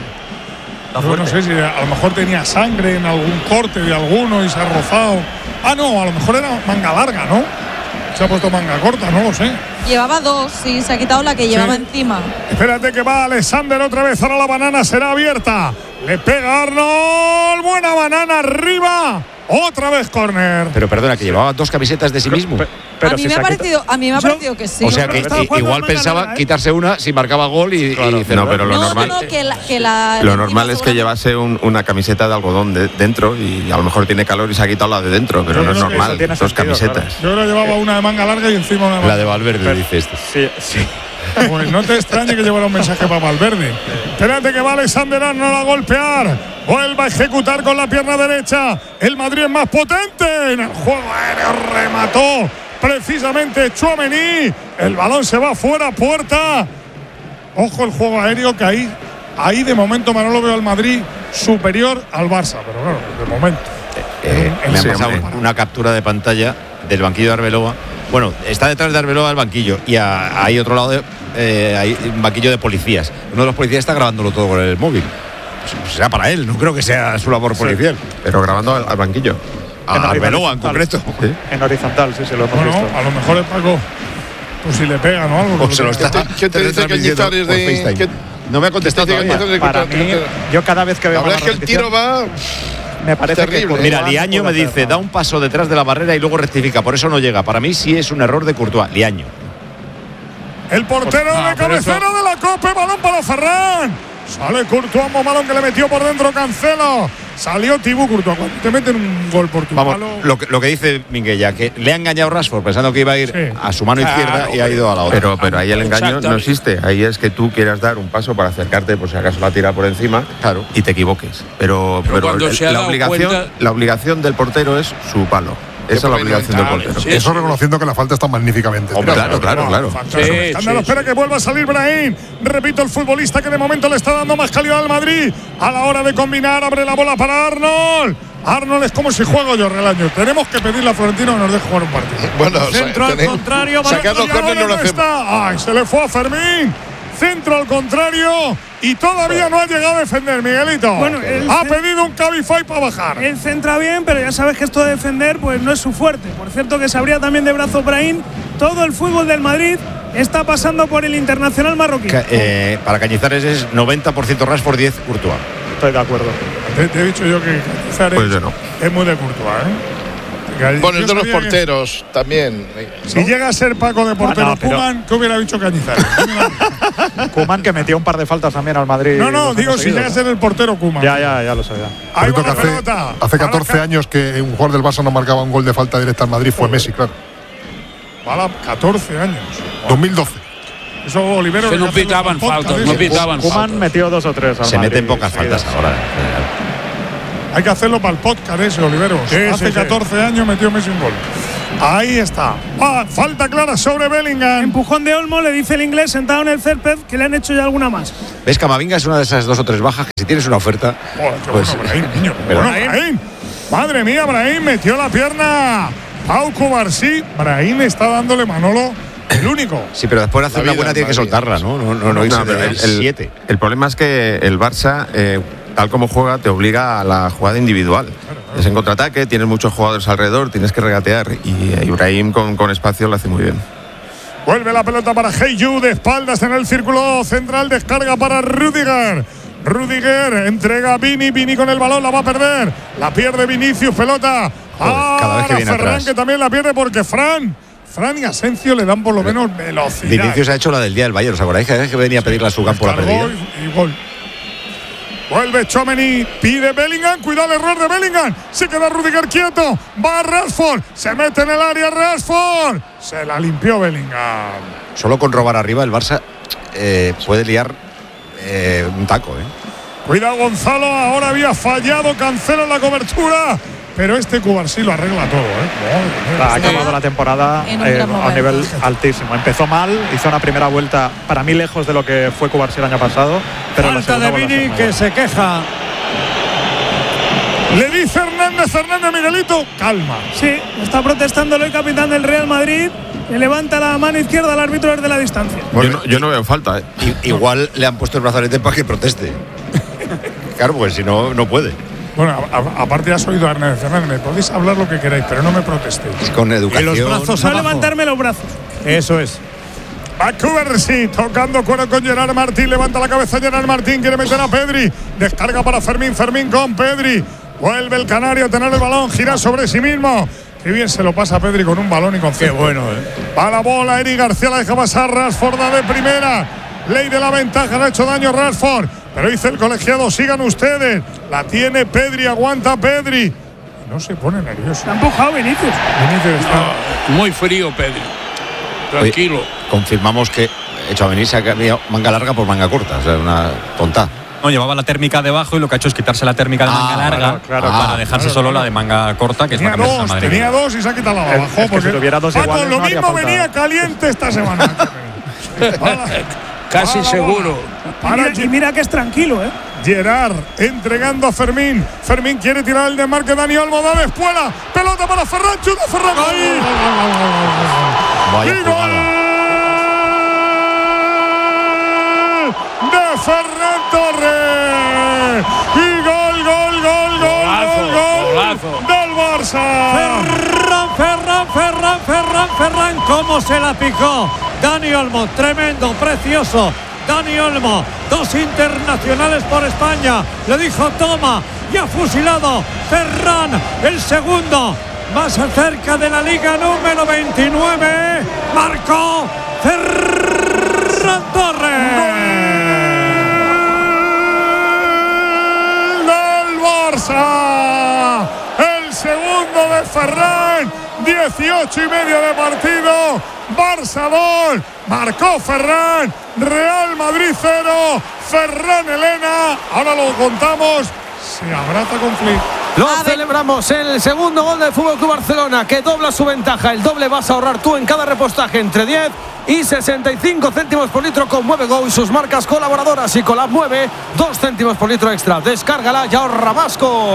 sí. Yo no sé si a lo mejor tenía sangre en algún corte de alguno y se ha rozado. Ah, no, a lo mejor era manga larga, ¿no? Se ha puesto manga corta, no lo sé. Llevaba dos, sí, se ha quitado la que llevaba Sí. encima. Espérate que va Alexander otra vez. Ahora la banana será abierta. Le pega Arnold. Buena banana arriba. Otra vez córner. Pero perdona, que llevaba dos camisetas de sí mismo. Pero a mí si me se ha ha quitado- parecido, a mí me ha Yo- parecido que sí. O sea pero que estaba i- jugando igual a manga pensaba larga, ¿eh? quitarse una si marcaba gol y, y No, celebrar. pero lo no, normal. no, no, que la, que la Lo de normal encima es que llevase un- una camiseta de algodón de- dentro y a lo mejor tiene calor y se ha quitado la de dentro, pero Yo no es creo que eso normal. tiene Dos sentido, camisetas. Yo ahora llevaba una de manga larga y encima una de La de manga. Valverde, dice este. Sí, sí. Pues no te extrañe que llevara un mensaje para Valverde. Espérate que va Alexander Arnold a golpear. Vuelve a ejecutar con la pierna derecha. El Madrid es más potente. En el juego aéreo remató precisamente Tchouaméni. El balón se va fuera, puerta. Ojo el juego aéreo que ahí, ahí de momento Manolo veo al Madrid superior al Barça. Pero claro, de momento. Eh, En- me en- ha pasado sí, una captura de pantalla del banquillo de Arbeloa. Bueno, está detrás de Arbeloa el banquillo y a- hay otro lado de, eh, hay un banquillo de policías. Uno de los policías está grabándolo todo con el móvil. Pues será para él, no creo que sea su labor policial. Pero grabando al, al banquillo. A En Arbeloa en horizontal. concreto. ¿Sí? En horizontal, sí, sí, lo hemos Bueno, visto. a lo mejor es Paco. Pues si le pegan o algo. O se lo está ¿Qué te- qué te dice retransmitiendo Cañizares por de- FaceTime. qué- No me ha contestado ¿Qué te dice todavía. Cañizares de Para que- mí, yo cada vez que veo La verdad una es que el tiro repetición, va. me parece terrible. que Courtois Mira, no Liaño me puede dice, hacerlo. da un paso detrás de la barrera y luego rectifica. Por eso no llega. Para mí sí es un error de Courtois. Liaño. El portero Ah, de pero cabecera eso- de la Copa, balón para Ferran. Sale Courtois, un balón que le metió por dentro Cancelo. Salió Thibaut Courtois. Cuando te meten un gol por tu Vamos, palo. lo que, lo que dice Minguella, que le ha engañado Rashford pensando que iba a ir Sí. a su mano izquierda y ha ido a la otra. Pero, pero ahí el engaño no Exactamente. existe. Ahí es que tú quieras dar un paso para acercarte, por si acaso la tira por encima, Claro. y te equivoques. Pero, Pero pero cuando el- se ha la, dado obligación, cuenta- la obligación del portero es su palo. Esa es la obligación del portero. Sí, Eso sí. reconociendo que la falta está magníficamente. Hombre, tirada. claro, claro, claro. Falta, Sí, es un escándalo. sí, Espera sí. que vuelva a salir Brahim. Repito, el futbolista que de momento le está dando más calidad al Madrid. A la hora de combinar, abre la bola para Arnold. Arnold es como si juego yo, Relaño. Tenemos que pedirle a Florentino que nos deje jugar un partido. Bueno, Centro sa- al tenemos- contrario, sacar los Y córneres ahora no lo no hacemos. está. Ay, se le fue a Fermín. Centro al contrario. Y todavía no ha llegado a defender, Miguelito. Bueno, el ha cen- pedido un Cabify para bajar. Él centra bien, pero ya sabes que esto de defender pues no es su fuerte. Por cierto que se abría también de brazo Brahim. Todo el fútbol del Madrid está pasando por el internacional marroquí. Ca- eh, para Cañizares es noventa por ciento Rashford, diez Courtois. Estoy de acuerdo. Te, te he dicho yo que Cañizares Pues yo no. es muy de Courtois, ¿eh? Bueno, el de los porteros que, también. Si ¿no? llega a ser Paco de portero, ah, no, Koeman, ¿qué hubiera dicho Cañizares? Koeman que metió un par de faltas también al Madrid. No, no, digo, si llega a ser el portero Koeman. Ya, ya, ya lo sabía. Ahí va la hace, pelota. hace catorce años que un jugador del Barça no marcaba un gol de falta directa al Madrid, fue Messi, claro. Vale, catorce años. dos mil doce. Eso Olivero. Que no pitaban faltas, no pitaban faltas. Koeman metió dos o tres al Se Madrid, meten pocas faltas ahora. Hay que hacerlo para el podcast ese, Oliveros. Sí, Hace sí, catorce sí. años metió Messi un gol. Ahí está. Ah, falta clara sobre Bellingham. Empujón de Olmo, le dice el inglés sentado en el césped que le han hecho ya alguna más. ¿Ves? Camavinga es una de esas dos o tres bajas que si tienes una oferta. Oh, qué pues, bueno, Brahim, niño. Pero, bueno, Brahim. Madre mía, Brahim metió la pierna. Pau Cubarsí. Brahim está dándole Manolo. El único. Sí, pero después de hacer una buena tiene que soltarla, ¿no? No, no, no, no, no el, el, el problema es que el Barça, eh, tal como juega, te obliga a la jugada individual. Claro, claro. Es en contraataque, tienes muchos jugadores alrededor, tienes que regatear. Y Ibrahim con, con espacio lo hace muy bien. Vuelve la pelota para Heyu, de espaldas en el círculo central, descarga para Rüdiger. Rüdiger entrega a Vini, Vini con el balón, la va a perder. La pierde Vinicius, pelota. Joder, cada vez que viene Ferran, atrás. Que también la pierde porque Fran. Fran y Asensio le dan por lo menos velocidad. Vinicius ha hecho la del día del Bayern, ¿os acordáis que venía a pedirle a su campo la perdida? Y, y gol. Vuelve Tchouaméni, pide Bellingham, cuidado el error de Bellingham. Se queda Rüdiger quieto, va Rashford, se mete en el área Rashford. Se la limpió Bellingham. Solo con robar arriba el Barça eh, puede liar eh, un taco, ¿eh? Cuidado Gonzalo, ahora había fallado, cancela la cobertura. Pero este Cubarsí lo arregla todo, ¿eh? Ha acabado la temporada eh, a un nivel altísimo. Empezó mal, hizo una primera vuelta para mí lejos de lo que fue Cubarsí el año pasado. Pero falta de Vini que se queja. Le dice Hernández, Hernández Miguelito, calma. Sí, está protestando el capitán del Real Madrid. Le levanta la mano izquierda al árbitro desde la distancia. Bueno, yo, no, yo no veo falta, ¿eh? I, igual le han puesto el brazalete para que proteste. Claro, pues si no, no puede. Bueno, a, a, aparte has oído a Hernández Fernández, me podéis hablar lo que queráis, pero no me protestéis. Con educación. Y los brazos no abajo. levantarme los brazos. Eso es. A Cubarsí, tocando cuero con Gerard Martín, levanta la cabeza Gerard Martín, quiere meter a Pedri, descarga para Fermín, Fermín con Pedri, vuelve el canario a tener el balón, gira sobre sí mismo. Qué bien se lo pasa a Pedri con un balón y con Qué bueno, eh. Va la bola, Eric García la deja pasar, Rashford da de primera. Ley de la ventaja, le ha hecho daño Rashford. Pero dice el colegiado, sigan ustedes. La tiene Pedri, aguanta Pedri. No se pone nervioso. Está empujado Vinicius. Vinicius está. No, muy frío Pedri. Tranquilo. Oye, confirmamos que Tchouaméni se ha cambiado manga larga por manga corta. O sea, una tonta. No, llevaba la térmica debajo y lo que ha hecho es quitarse la térmica de ah, manga larga claro, claro, para claro, dejarse claro, solo claro. la de manga corta, que tenía es la dos, Madrid. tenía dos y se ha quitado la de abajo. Es, es porque si tuviera dos Paco, iguales, lo no mismo falta. venía caliente esta semana. Casi Para, seguro. Para, mira, y mira que es tranquilo, ¿eh? Gerard entregando a Fermín. Fermín quiere tirar el desmarque. Dani Olmo da de espuela. Pelota para Ferran. Chuta Ferran. ¡Ahí! Vaya ¡Y gol! De Ferran Torres. Y gol, gol, gol, gol, gol, gol del Barça. Ferran, Ferran, Ferran, Ferran, Ferran, cómo se la picó. Dani Olmo, tremendo, precioso. Dani Olmo, dos internacionales por España. Le dijo toma y ha fusilado Ferran, el segundo. Más cerca de la liga número veintinueve. Marcó Ferran Torres. Del Barça. El segundo de Ferran. dieciocho y medio de partido. Barça dos. Marcó Ferran. Real Madrid cero. Ferran Elena. Ahora lo contamos. Se abraza con Flick. Lo celebramos, el segundo gol del F C Barcelona, que dobla su ventaja. El doble vas a ahorrar tú en cada repostaje entre diez y sesenta y cinco céntimos por litro con Muevego y sus marcas colaboradoras. Y Colab mueve dos céntimos por litro extra. Descárgala y ahorra más con...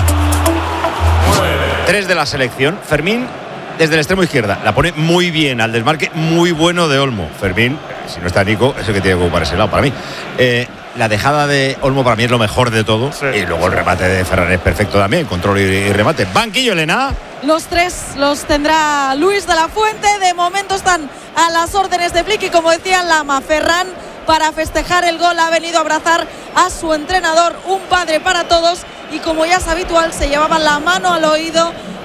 Tres de la selección. Fermín desde el extremo izquierda. La pone muy bien al desmarque, muy bueno de Olmo. Fermín, si no está Nico, es el que tiene que ocupar ese lado para mí. Eh, la dejada de Olmo para mí es lo mejor de todo. Sí. Y luego el remate de Ferran es perfecto también. Control y, y remate. Banquillo, Elena. Los tres los tendrá Luis de la Fuente. De momento están a las órdenes de Flick. Y como decía Lama, Ferran, para festejar el gol, ha venido a abrazar a su entrenador. Un padre para todos. Y como ya es habitual, se llevaban la mano al oído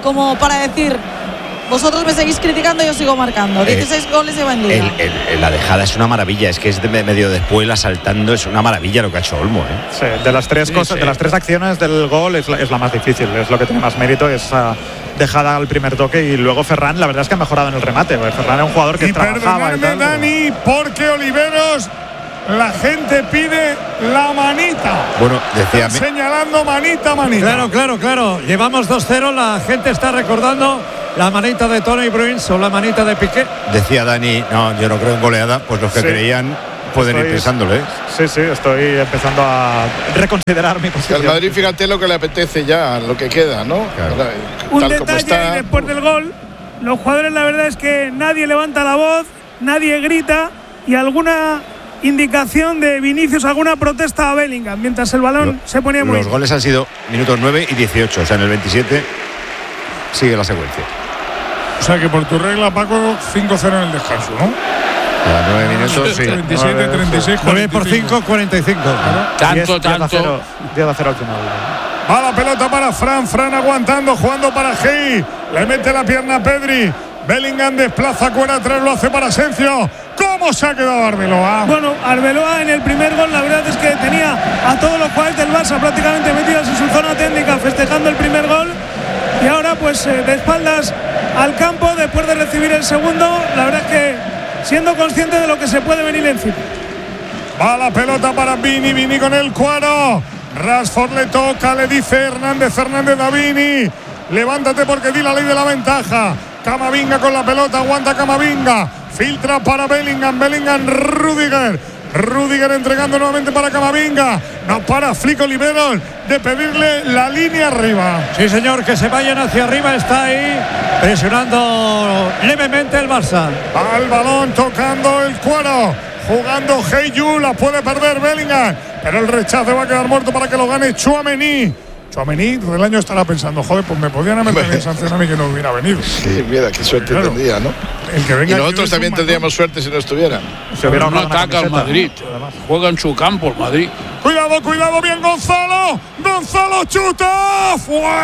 como para decir, vosotros me seguís criticando y yo sigo marcando. dieciséis eh, goles lleva en liga. El, el, la dejada es una maravilla, es que es de medio de espuela saltando, es una maravilla lo que ha hecho Olmo. ¿eh? Sí, de las tres sí, cosas, sí. de las tres acciones del gol es la, es la más difícil, es lo que tiene más mérito, esa dejada al primer toque, y luego Ferran, la verdad es que ha mejorado en el remate. Ferran es un jugador que y trabajaba y tal. Dani, porque Oliveros, la gente pide la manita. Bueno, decía señalando manita, manita. Claro, claro, claro. Llevamos dos cero, la gente está recordando la manita de Toni Bruins o la manita de Piqué. Decía Dani, no, yo no creo en goleada, pues los que sí. creían pueden estoy, ir pensándolo, ¿eh? Sí, sí, estoy empezando a reconsiderar mi posición. Al Madrid, fíjate lo que le apetece ya, lo que queda, ¿no? Claro. Un Tal detalle está... y después del gol, los jugadores, la verdad es que nadie levanta la voz, nadie grita, y alguna indicación de Vinicius, alguna protesta a Bellingham, mientras el balón lo, se ponía muy... Los goles han sido minutos nueve y dieciocho, o sea, en el veintisiete sigue la secuencia. O sea que por tu regla, Paco, cinco cero en el descanso, ¿no? A nueve minutos, sí. veintisiete, treinta y seis, nueve por cinco, cuarenta y cinco. Tanto, tanto. diez a cero al final. Va la pelota para Fran, Fran aguantando, jugando para Gei. Le mete la pierna a Pedri. Bellingham desplaza cuerda atrás, lo hace para Asensio. ¿Cómo se ha quedado Arbeloa? Bueno, Arbeloa en el primer gol, la verdad es que tenía a todos los jugadores del Barça prácticamente metidos en su zona técnica festejando el primer gol. Y ahora pues eh, de espaldas al campo después de recibir el segundo, la verdad es que siendo consciente de lo que se puede venir encima. Va la pelota para Vini, Vini con el cuadro. Rashford le toca, le dice Hernández, Hernández a Vini. Levántate porque di la ley de la ventaja. Camavinga con la pelota, aguanta Camavinga. Filtra para Bellingham, Bellingham, Rudiger. Rudiger entregando nuevamente para Camavinga. No para Flick Oliveros de pedirle la línea arriba. Sí, señor, que se vayan hacia arriba. Está ahí presionando levemente el Barça. Al balón tocando el cuero. Jugando Heyu, la puede perder Bellingham. Pero el rechazo va a quedar muerto para que lo gane Tchouaméni. Tchouaméni todo el año estará pensando, joder, pues me podían haber metido en sanción a mí que no hubiera venido. Sí, mira, qué suerte claro. tendría, ¿no? El que venga y nosotros también tendríamos suerte si no estuvieran. Se hubiera no ataca al Madrid, juega en su campo el Madrid. Cuidado, cuidado, bien Gonzalo. Gonzalo chuta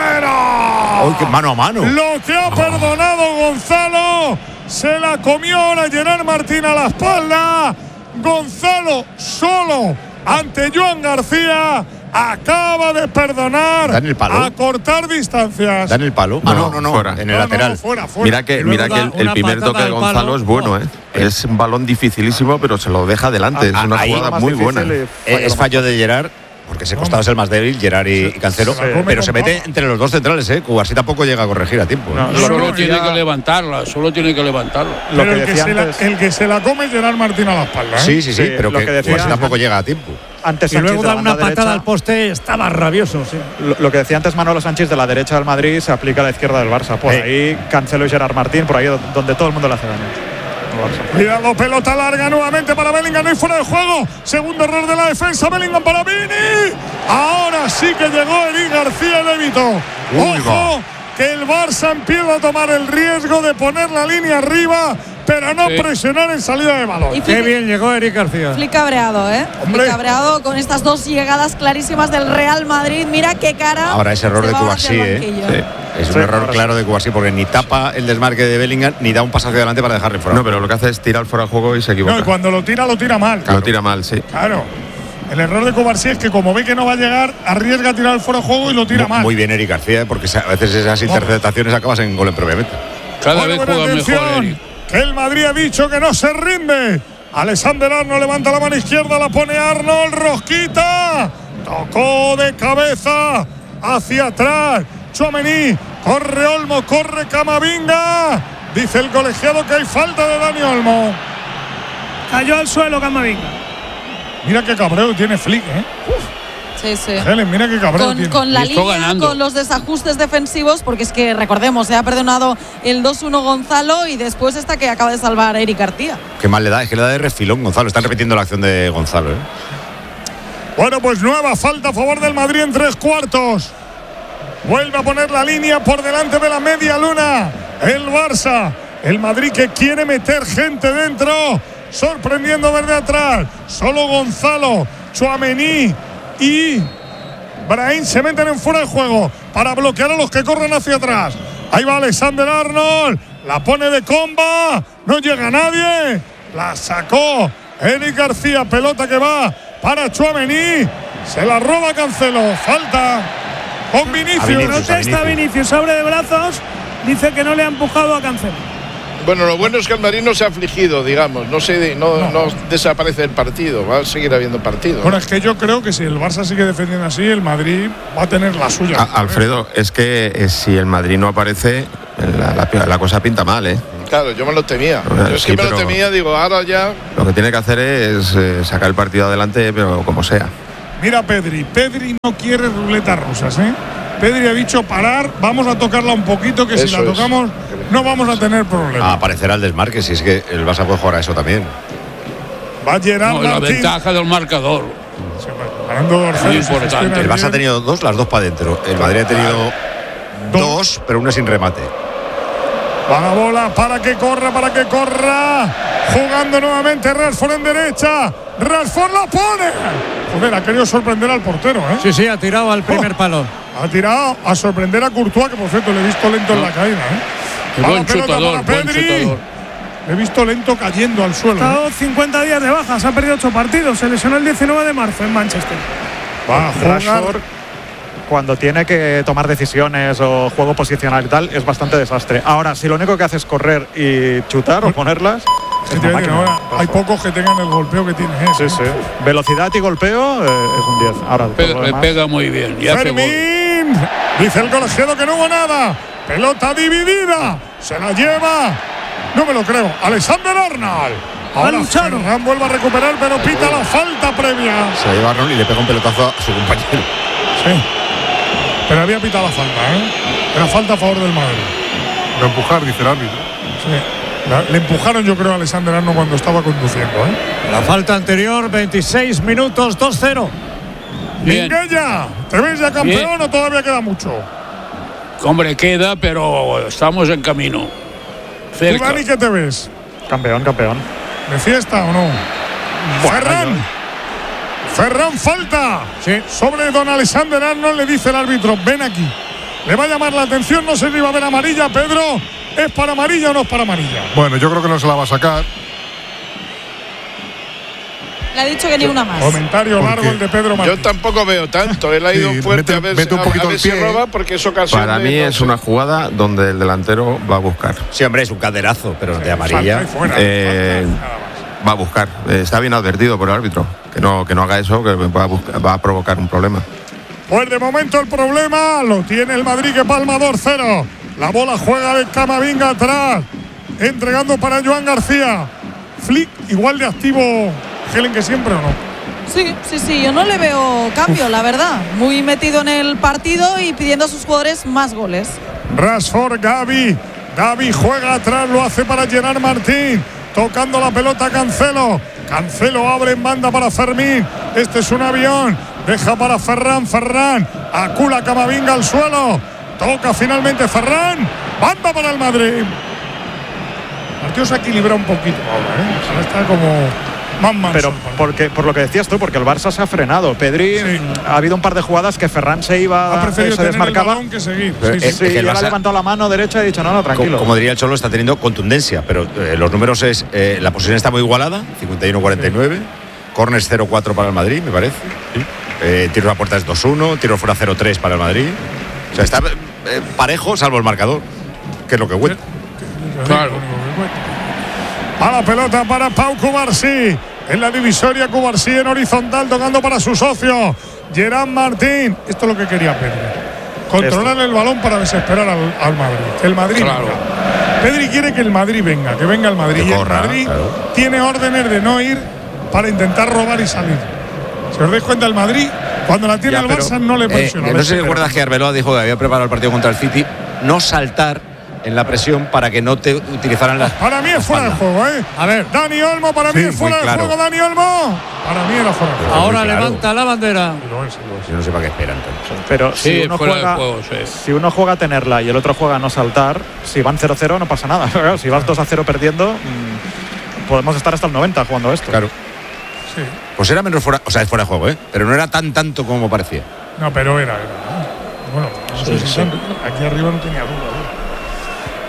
fuera. Uy, qué mano a mano. Lo que ha oh. perdonado Gonzalo, se la comió ahora Gerard Martín a la espalda. Gonzalo solo ante Joan García. Acaba de perdonar, Dan el palo. a cortar distancias. Dan el palo. No, no, no, no. Fuera. En el no, lateral. No, fuera, fuera. Mira que, mira que el, el primer toque de Gonzalo es bueno, ¿eh? Es un balón dificilísimo, pero se lo deja adelante. Es una jugada muy buena. Es fallo de Gerard, porque ese costado es el más débil, Gerard y, y Cancelo, sí, pero se mete entre los dos centrales, ¿eh? Cubarsí tampoco llega a corregir a tiempo. No, ¿eh? Solo no, tiene ya... que levantarla, solo tiene que levantarla. Pero que el, que se la, el que se la come es Gerard Martín a la espalda, ¿eh? Sí, sí, sí, sí pero que, que decía, pues tampoco llega a tiempo. Antes y luego da una patada derecha, al poste, estaba rabioso. Sí. Lo, lo que decía antes Manolo Sánchez, de la derecha del Madrid se aplica a la izquierda del Barça. Por eh. ahí Cancelo y Gerard Martín, por ahí donde todo el mundo le hace daño. Cuidado, pelota larga nuevamente para Bellingham, no hay fuera de juego. Segundo error de la defensa, Bellingham para Vini. Ahora sí que llegó Eric García y evitó. Ojo, que el Barça empieza a tomar el riesgo de poner la línea arriba, pero no sí. presionar en salida de balón. Y Qué bien llegó Eric García. Flick cabreado, ¿eh? Flick cabreado con estas dos llegadas clarísimas del Real Madrid. Mira qué cara. Ahora ese error de Cubarsí, ¿eh? Sí. Es un sí, error claro de Cubarsí, porque ni tapa el desmarque de Bellingham ni da un paso hacia adelante para dejarle fuera. No, pero lo que hace es tirar fuera del juego y se equivoca. No, y cuando lo tira, lo tira mal. Claro. Lo tira mal, sí. Claro. El error de Cubarsí es que como ve que no va a llegar, arriesga a tirar el fuera de juego y lo tira muy, mal. Muy bien Eric García, porque a veces esas interceptaciones acabas en gol propiamente. Cada vez juega mejor Eric. Que el Madrid ha dicho que no se rinde. Alexander Arnold levanta la mano izquierda, la pone Arnold, rosquita. Tocó de cabeza hacia atrás. Tchouaméni, corre Olmo, corre Camavinga. Dice el colegiado que hay falta de Dani Olmo. Cayó al suelo Camavinga. Mira qué cabreo tiene Flick, ¿eh? Uf. Sí, sí. Helen, mira qué cabrón con, tiene. con la línea, ganando. Con los desajustes defensivos, porque es que recordemos, se ha perdonado el dos uno Gonzalo y después esta que acaba de salvar Eric García. Qué mal le da, es que le da de refilón Gonzalo. Están repitiendo la acción de Gonzalo, ¿eh? Bueno, pues nueva falta a favor del Madrid en tres cuartos. Vuelve a poner la línea por delante de la media luna. El Barça, el Madrid que quiere meter gente dentro, sorprendiendo desde atrás. Solo Gonzalo, Tchouaméni y Brahim se meten en fuera de juego para bloquear a los que corren hacia atrás. Ahí va Alexander Arnold. La pone de comba. No llega nadie. La sacó Eric García. Pelota que va para Tchouaméni. Se la roba Cancelo. Falta con Vinicius. Vinicius Protesta Vinicius. Abre de brazos. Dice que no le ha empujado a Cancelo. Bueno, lo bueno es que el Madrid no se ha afligido, digamos. No, se, no, no. no desaparece el partido. Va a seguir habiendo partido. Bueno, es que yo creo que si el Barça sigue defendiendo así, el Madrid va a tener la suya. A, Alfredo, es que eh, si el Madrid no aparece, la, la, la cosa pinta mal, ¿eh? Claro, yo me lo temía. O sea, yo es sí, que me lo temía, digo, ahora ya. Lo que tiene que hacer es eh, sacar el partido adelante, pero como sea. Mira Pedri. Pedri no quiere ruletas rusas, ¿eh? Pedri ha dicho parar, vamos a tocarla un poquito, que eso si la tocamos es. no vamos a tener problemas. Ah, aparecerá el desmarque, si es que el Barça puede jugar a eso también. Va a Gerard no, Martín. La ventaja del marcador. Sí, ganando dos, muy importante. El Barça ha tenido dos, las dos para adentro. El Madrid ha tenido dos, dos, pero una sin remate. Va la bola para que corra, para que corra. Jugando nuevamente Rashford en derecha. Rashford la pone. Joder, ha querido sorprender al portero, ¿eh? Sí, sí, ha tirado al primer oh. palo. Ha tirado a sorprender a Courtois, que por cierto le he visto lento no. en la caída, ¿eh? Qué buen chutador, buen chutador. Le he visto lento cayendo al suelo. Ha estado ¿eh? cincuenta días de baja, se ha perdido ocho partidos. Se lesionó el diecinueve de marzo en Manchester. Va a jugar. Rashford, cuando tiene que tomar decisiones o juego posicional y tal, es bastante desastre. Ahora, si lo único que hace es correr y chutar o ponerlas. Es una máquina, ahora hay pocos que tengan el golpeo que tiene. ¿eh? Sí, sí. Velocidad y golpeo eh, es un diez. Ahora, pega, le pega muy bien. Y Fermín. Dice el colegiado que no hubo nada. Pelota dividida. Se la lleva. No me lo creo. Alexander Arnold. Ahora Ferran vuelve a recuperar, pero pita la falta previa. Se la lleva Arnold y le pega un pelotazo a su compañero. Sí. Pero había pitado la falta, ¿eh? Era falta a favor del Madrid. De empujar, dice el árbitro. Sí. La, le empujaron, yo creo, a Alexander Arnold cuando estaba conduciendo, ¿eh? La falta anterior, veintiséis minutos, dos cero. Minguella, ¿te ves ya campeón Bien. o todavía queda mucho? Hombre, queda, pero estamos en camino. ¿Tú, Dani, qué te ves? Campeón, campeón. ¿De fiesta o no? Bueno, Ferran. Ferran falta. Sí. Sobre don Alexander Arnold, le dice el árbitro, ven aquí. Le va a llamar la atención, no sé si va a ver amarilla, Pedro. ¿Es para amarilla o no es para amarilla? Bueno, yo creo que no se la va a sacar. Le ha dicho que ni una más. Comentario largo el de Pedro Martín. Yo tampoco veo tanto. Él ha ido sí, fuerte mete, a ver, mete un poquito a ver si roba, porque es ocasión. Para mí es una jugada donde el delantero va a buscar. Sí, hombre, es un caderazo, pero sí, de amarilla. Fuera, eh, va a buscar. Está bien advertido por el árbitro. Que no, que no haga eso, que va a, buscar, va a provocar un problema. Pues de momento el problema lo tiene el Madrid, que palma dos cero. La bola juega de Camavinga atrás, entregando para Joan García. Flick igual de activo, Helen, que siempre, ¿o no? Sí, sí, sí, yo no le veo cambio, la verdad. Muy metido en el partido y pidiendo a sus jugadores más goles. Rashford, Gavi. Gavi juega atrás, lo hace para Gerard Martín. Tocando la pelota Cancelo. Cancelo abre en banda para Fermín. Este es un avión. Deja para Ferran. Ferran acula Camavinga al suelo. Toca finalmente Ferran. Banda para el Madrid. El partido se equilibra un poquito ahora, ¿eh? Ahora está como más manso. Pero porque, por lo que decías tú, porque el Barça se ha frenado. Pedri, sí. Ha habido un par de jugadas que Ferran se iba, ha preferido se desmarcaba. Que seguir. Sí, sí, sí, sí, él ha levantado la mano derecha y ha dicho, no, no, tranquilo. Como, como diría el Cholo, está teniendo contundencia, pero eh, los números es, eh, la posición está muy igualada, cincuenta y uno a cuarenta y nueve, sí. Corners cero cuatro para el Madrid, me parece. Sí. Eh, tiro a puerta es dos uno, tiro fuera cero tres para el Madrid. O sea, está eh, parejo, salvo el marcador, que es lo que cuenta. Claro. A la pelota para Pau Cubarsí. En la divisoria, Cubarsí en horizontal, tocando para su socio Gerard Martín. Esto es lo que quería Pedri. Controlar Esto. el balón para desesperar al, al Madrid. El Madrid claro. venga. Pedri quiere que el Madrid venga, que venga el Madrid. Que corra, y el Madrid claro. tiene órdenes de no ir para intentar robar y salir. Si os dais cuenta, el Madrid, cuando la tiene ya, el Barça, no le presiona. Eh, no sé si recuerdas que Arbeloa dijo que había preparado el partido contra el City, no saltar en la presión para que no te utilizaran las. Para mí es fuera de juego, ¿eh? A ver, Dani Olmo, para sí, mí es fuera de claro. juego, Dani Olmo. Para mí era fuera de juego. Ahora levanta claro. la bandera. Lo es, lo es. Yo no sé para qué esperan entonces. Pero sí, si, uno juega, juego, sí. si uno juega a tenerla y el otro juega a no saltar, si van cero cero no pasa nada. Si vas dos a cero perdiendo, mmm, podemos estar hasta el noventa jugando esto. Claro. Sí. Pues era menos fuera, o sea, es fuera de juego, ¿eh? Pero no era tan tanto como parecía. No, pero era, era. Bueno, no sí, sé si sí. Aquí arriba no tenía duda. ¿eh?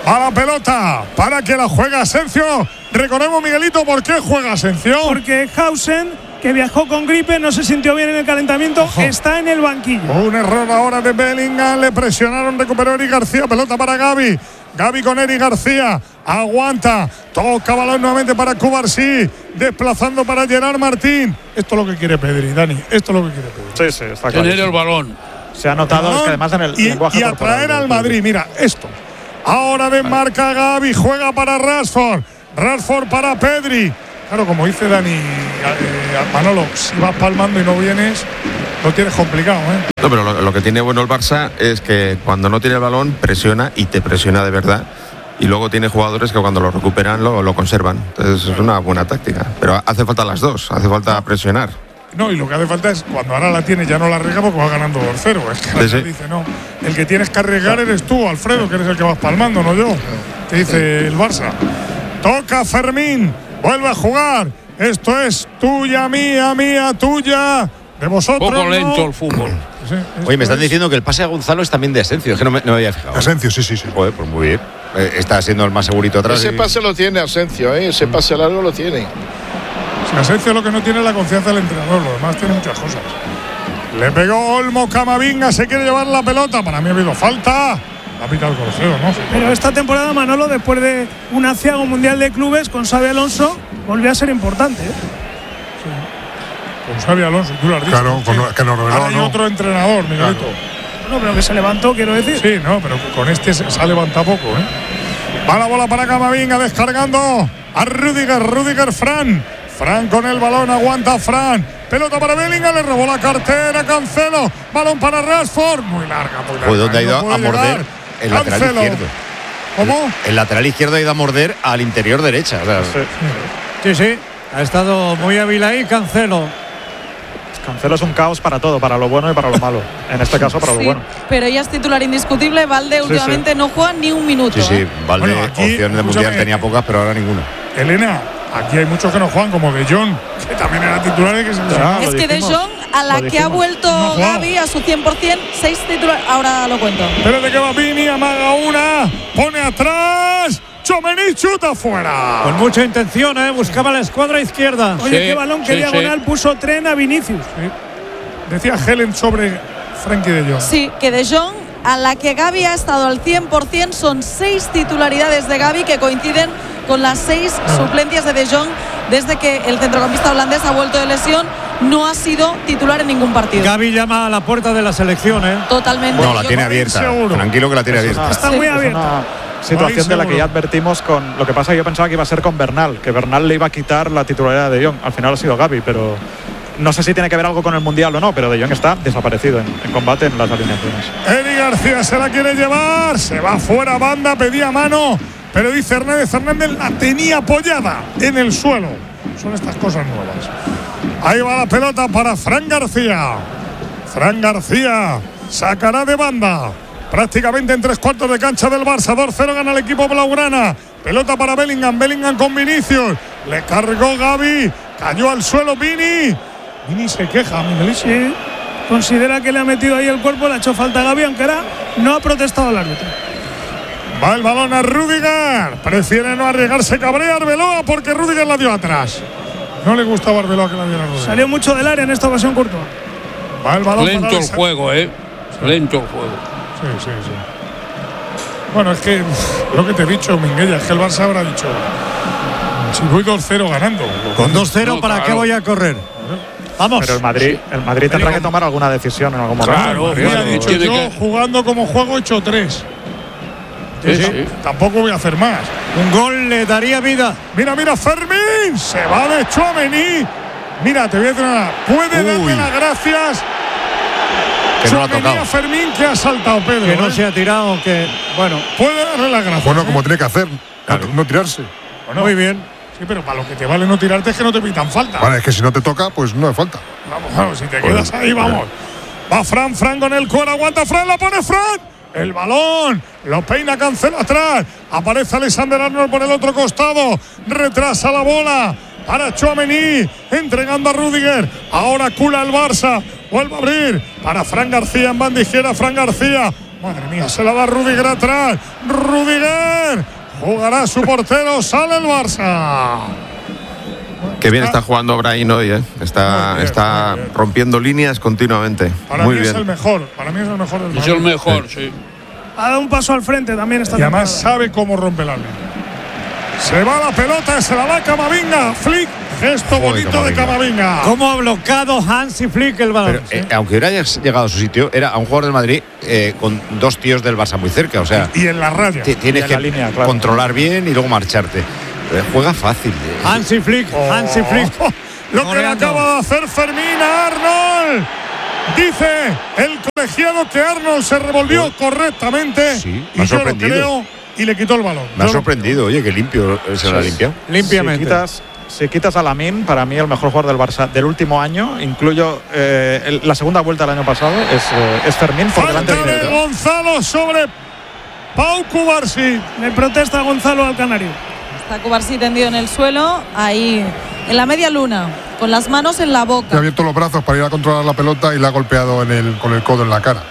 A la pelota para que la juega Asensio. Recordemos, Miguelito, ¿por qué juega Asensio? Porque Hausen, que viajó con gripe, no se sintió bien en el calentamiento, Ojo. está en el banquillo. Un error ahora de Bellingham, le presionaron, recuperó Eric García, pelota para Gavi. Gavi con Eric García, aguanta, toca balón nuevamente para Cubarsí, desplazando para Gerard Martín. Esto es lo que quiere Pedri, Dani, esto es lo que quiere Pedri. Sí, sí, está claro. Tener el balón. Se ha notado es que además en el y, lenguaje y atraer al Madrid, mira, esto. Ahora desmarca Gavi, juega para Rashford, Rashford para Pedri. Claro, como dice Dani, eh, Manolo, si vas palmando y no vienes, lo tienes complicado, ¿eh? No, pero lo, lo que tiene bueno el Barça es que cuando no tiene el balón presiona y te presiona de verdad. Y luego tiene jugadores que cuando lo recuperan lo, lo conservan. Entonces es una buena táctica. Pero hace falta las dos, hace falta presionar. No, y lo que hace falta es, cuando ahora la tiene, ya no la arriesga porque va ganando dos cero. Es que sí, sí. dice, no, el que tienes que arriesgar eres tú, Alfredo, que eres el que vas palmando, no yo. Te dice el Barça. Toca Fermín, vuelve a jugar. Esto es tuya, mía, mía, tuya. De vosotros. Poco lento no. el fútbol. Sí, Oye, me están es. diciendo que el pase a Gonzalo es también de Asensio. Es que no me, no me había fijado. Asensio, sí, sí, sí. Joder, pues muy bien. Eh, está siendo el más segurito atrás. Ese y... pase lo tiene Asensio, ¿eh? Ese pase largo lo tiene. Si Asensio lo que no tiene es la confianza del entrenador, lo demás tiene muchas cosas. Le pegó Olmo, Camavinga, se quiere llevar la pelota. Para mí ha habido falta. Ha pitado el Corceo, ¿no? Pero esta temporada, Manolo, después de un aciago mundial de clubes con Xabi Alonso, volvió a ser importante, ¿eh? Con Xabi Alonso, tú lo has dicho. Claro, con, que no reveló, Ahora hay ¿no? otro entrenador, Miguelito. Claro. No, pero que se levantó, quiero decir. Sí, no, pero con este se, se ha levantado poco, ¿eh? Va la bola para Camavinga, descargando a Rüdiger, Rüdiger, Fran. Fran con el balón, aguanta Fran. Pelota para Bellingham, le robó la cartera, Cancelo. Balón para Rashford, muy larga, muy larga. Pues donde ha ido no a morder llegar. el lateral Cancelo. izquierdo. ¿Cómo? El, el lateral izquierdo ha ido a morder al interior derecha. O sea, sí, sí, ha estado muy hábil ahí Cancelo. Cancelo es un caos para todo, para lo bueno y para lo malo. En este caso, para sí, lo bueno. Pero ella es titular indiscutible. Valde sí, últimamente sí. no juega ni un minuto. Sí, sí, ¿eh? Valde bueno, aquí, opciones de mundial tenía pocas, pero ahora ninguna. Elena, aquí hay muchos que no juegan, como De Jong, que también era titular y que se ah, Es que De Jong, a la que ha vuelto no Gavi a su cien por cien, seis titulares. Ahora lo cuento. Espérate que va Vini, amaga una, pone atrás. Tchouaméni chuta fuera. Con mucha intención, ¿eh? Buscaba la escuadra izquierda. Oye, sí, qué balón, qué sí, diagonal sí. puso tren a Vinicius. Sí. Decía Helen sobre Frenkie de Jong. Sí, que De Jong, a la que Gavi ha estado al cien por cien, son seis titularidades de Gavi que coinciden con las seis ah. suplencias de De Jong desde que el centrocampista holandés ha vuelto de lesión. No ha sido titular en ningún partido. Gavi llama a la puerta de la selección, ¿eh? Totalmente. Bueno, la tiene abierta. Seguro. Tranquilo que la tiene abierta. Está muy abierta. Situación de la que ya advertimos con lo que pasa. Yo pensaba que iba a ser con Bernal, que Bernal le iba a quitar la titularidad de De Jong. Al final ha sido Gavi, pero no sé si tiene que ver algo con el mundial o no, pero De Jong está desaparecido en, en combate en las alineaciones. Eric García se la quiere llevar, se va fuera banda, pedía mano, pero dice Hernández Hernández la tenía apoyada en el suelo. Son estas cosas nuevas. Ahí va la pelota para Fran García. Fran García sacará de banda. Prácticamente en tres cuartos de cancha del Barça. dos cero gana el equipo blaugrana. Pelota para Bellingham. Bellingham con Vinicius. Le cargó Gavi. Cayó al suelo Vini. Vini se queja, Miguelito. Sí. Considera que le ha metido ahí el cuerpo. Le ha hecho falta a Gavi, aunque era, no ha protestado el árbitro. Va el balón a Rüdiger. Prefiere no arriesgarse. Cabrea Arbeloa porque Rüdiger la dio atrás. No le gustaba a Arbeloa que la diera Rüdiger. Salió mucho del área en esta ocasión, Courtois. Va el balón lento para el juego, ¿eh? Sí. Lento el juego. Sí, sí, sí. Bueno, es que lo que te he dicho, Minguella, es que el Barça habrá dicho: si voy dos cero ganando. Con dos cero, no, ¿para claro. qué voy a correr? Vamos. Pero el Madrid, el Madrid tendrá Pero, que tomar alguna decisión en algún momento. Claro, Madrid ha dicho: yo que... jugando como juego he hecho tres. Sí, sí. Sí. Tampoco voy a hacer más. Un gol le daría vida. Mira, mira, Fermín. Se va de Tchouaméni. Mira, te voy a decir nada. Puede darle las gracias. Que no ha tocado. Fermín, que ha saltado, Pedro. Que no ¿eh? se ha tirado, que bueno. Puede darle las gracias. Bueno, como tiene que hacer, claro. no, no tirarse. Bueno, muy bien. Sí, pero para lo que te vale no tirarte es que no te pitan falta. Vale, es que si no te toca, pues no es falta. Vamos, vamos, si te quedas bueno, ahí, vamos. Va Fran, Fran con el cuero, aguanta Fran, la pone Fran. El balón, lo peina, Cancelo atrás. Aparece Alexander Arnold por el otro costado. Retrasa la bola para Tchouaméni, entregando a Rüdiger. Ahora cula el Barça. Vuelve a abrir para Fran García en banda izquierda. Fran García Madre mía, se la da Rudiger atrás. Rudiger. Jugará su portero, sale el Barça. Qué bien está jugando Brahim hoy, ¿eh? Está, bien, está rompiendo líneas continuamente. Para muy mí bien. es el mejor. Para mí es el mejor del Es el mejor, sí. sí. Ha dado un paso al frente también esta Y además temporada. sabe cómo rompe la línea. Se va la pelota, se la da Camavinga. Flick, gesto Joder, bonito Camavinga. de Camavinga. ¿Cómo ha bloqueado Hansi Flick el balón? Pero, eh, aunque hubiera llegado a su sitio, era a un jugador del Madrid eh, con dos tíos del Barça muy cerca. O sea, y en la raya. t- tienes Y en que la línea, claro. controlar bien y luego marcharte. Eh, juega fácil. eh. Hansi Flick, Oh. Hansi Flick. Lo que le Moreando. acaba de hacer Fermín a Arnold. Dice el colegiado que Arnold se revolvió Oh. correctamente. Sí, me y ha yo lo sorprendido. creo y le quitó el balón. Me ha Yo lo- sorprendido, oye, que limpio eh, se lo ha limpiado. Limpiamente. Si quitas, si quitas a Lamine, para mí el mejor jugador del Barça del último año, incluyo eh, el- la segunda vuelta del año pasado, es, eh, es Fermín por delante Falta de de Guerrero. Gonzalo sobre Pau Cubarsí. Le protesta a Gonzalo al Canario. Está Cubarsí tendido en el suelo, ahí en la media luna, con las manos en la Y ha boca. abierto los brazos para ir a controlar la pelota y le ha golpeado en el, con el codo en la cara.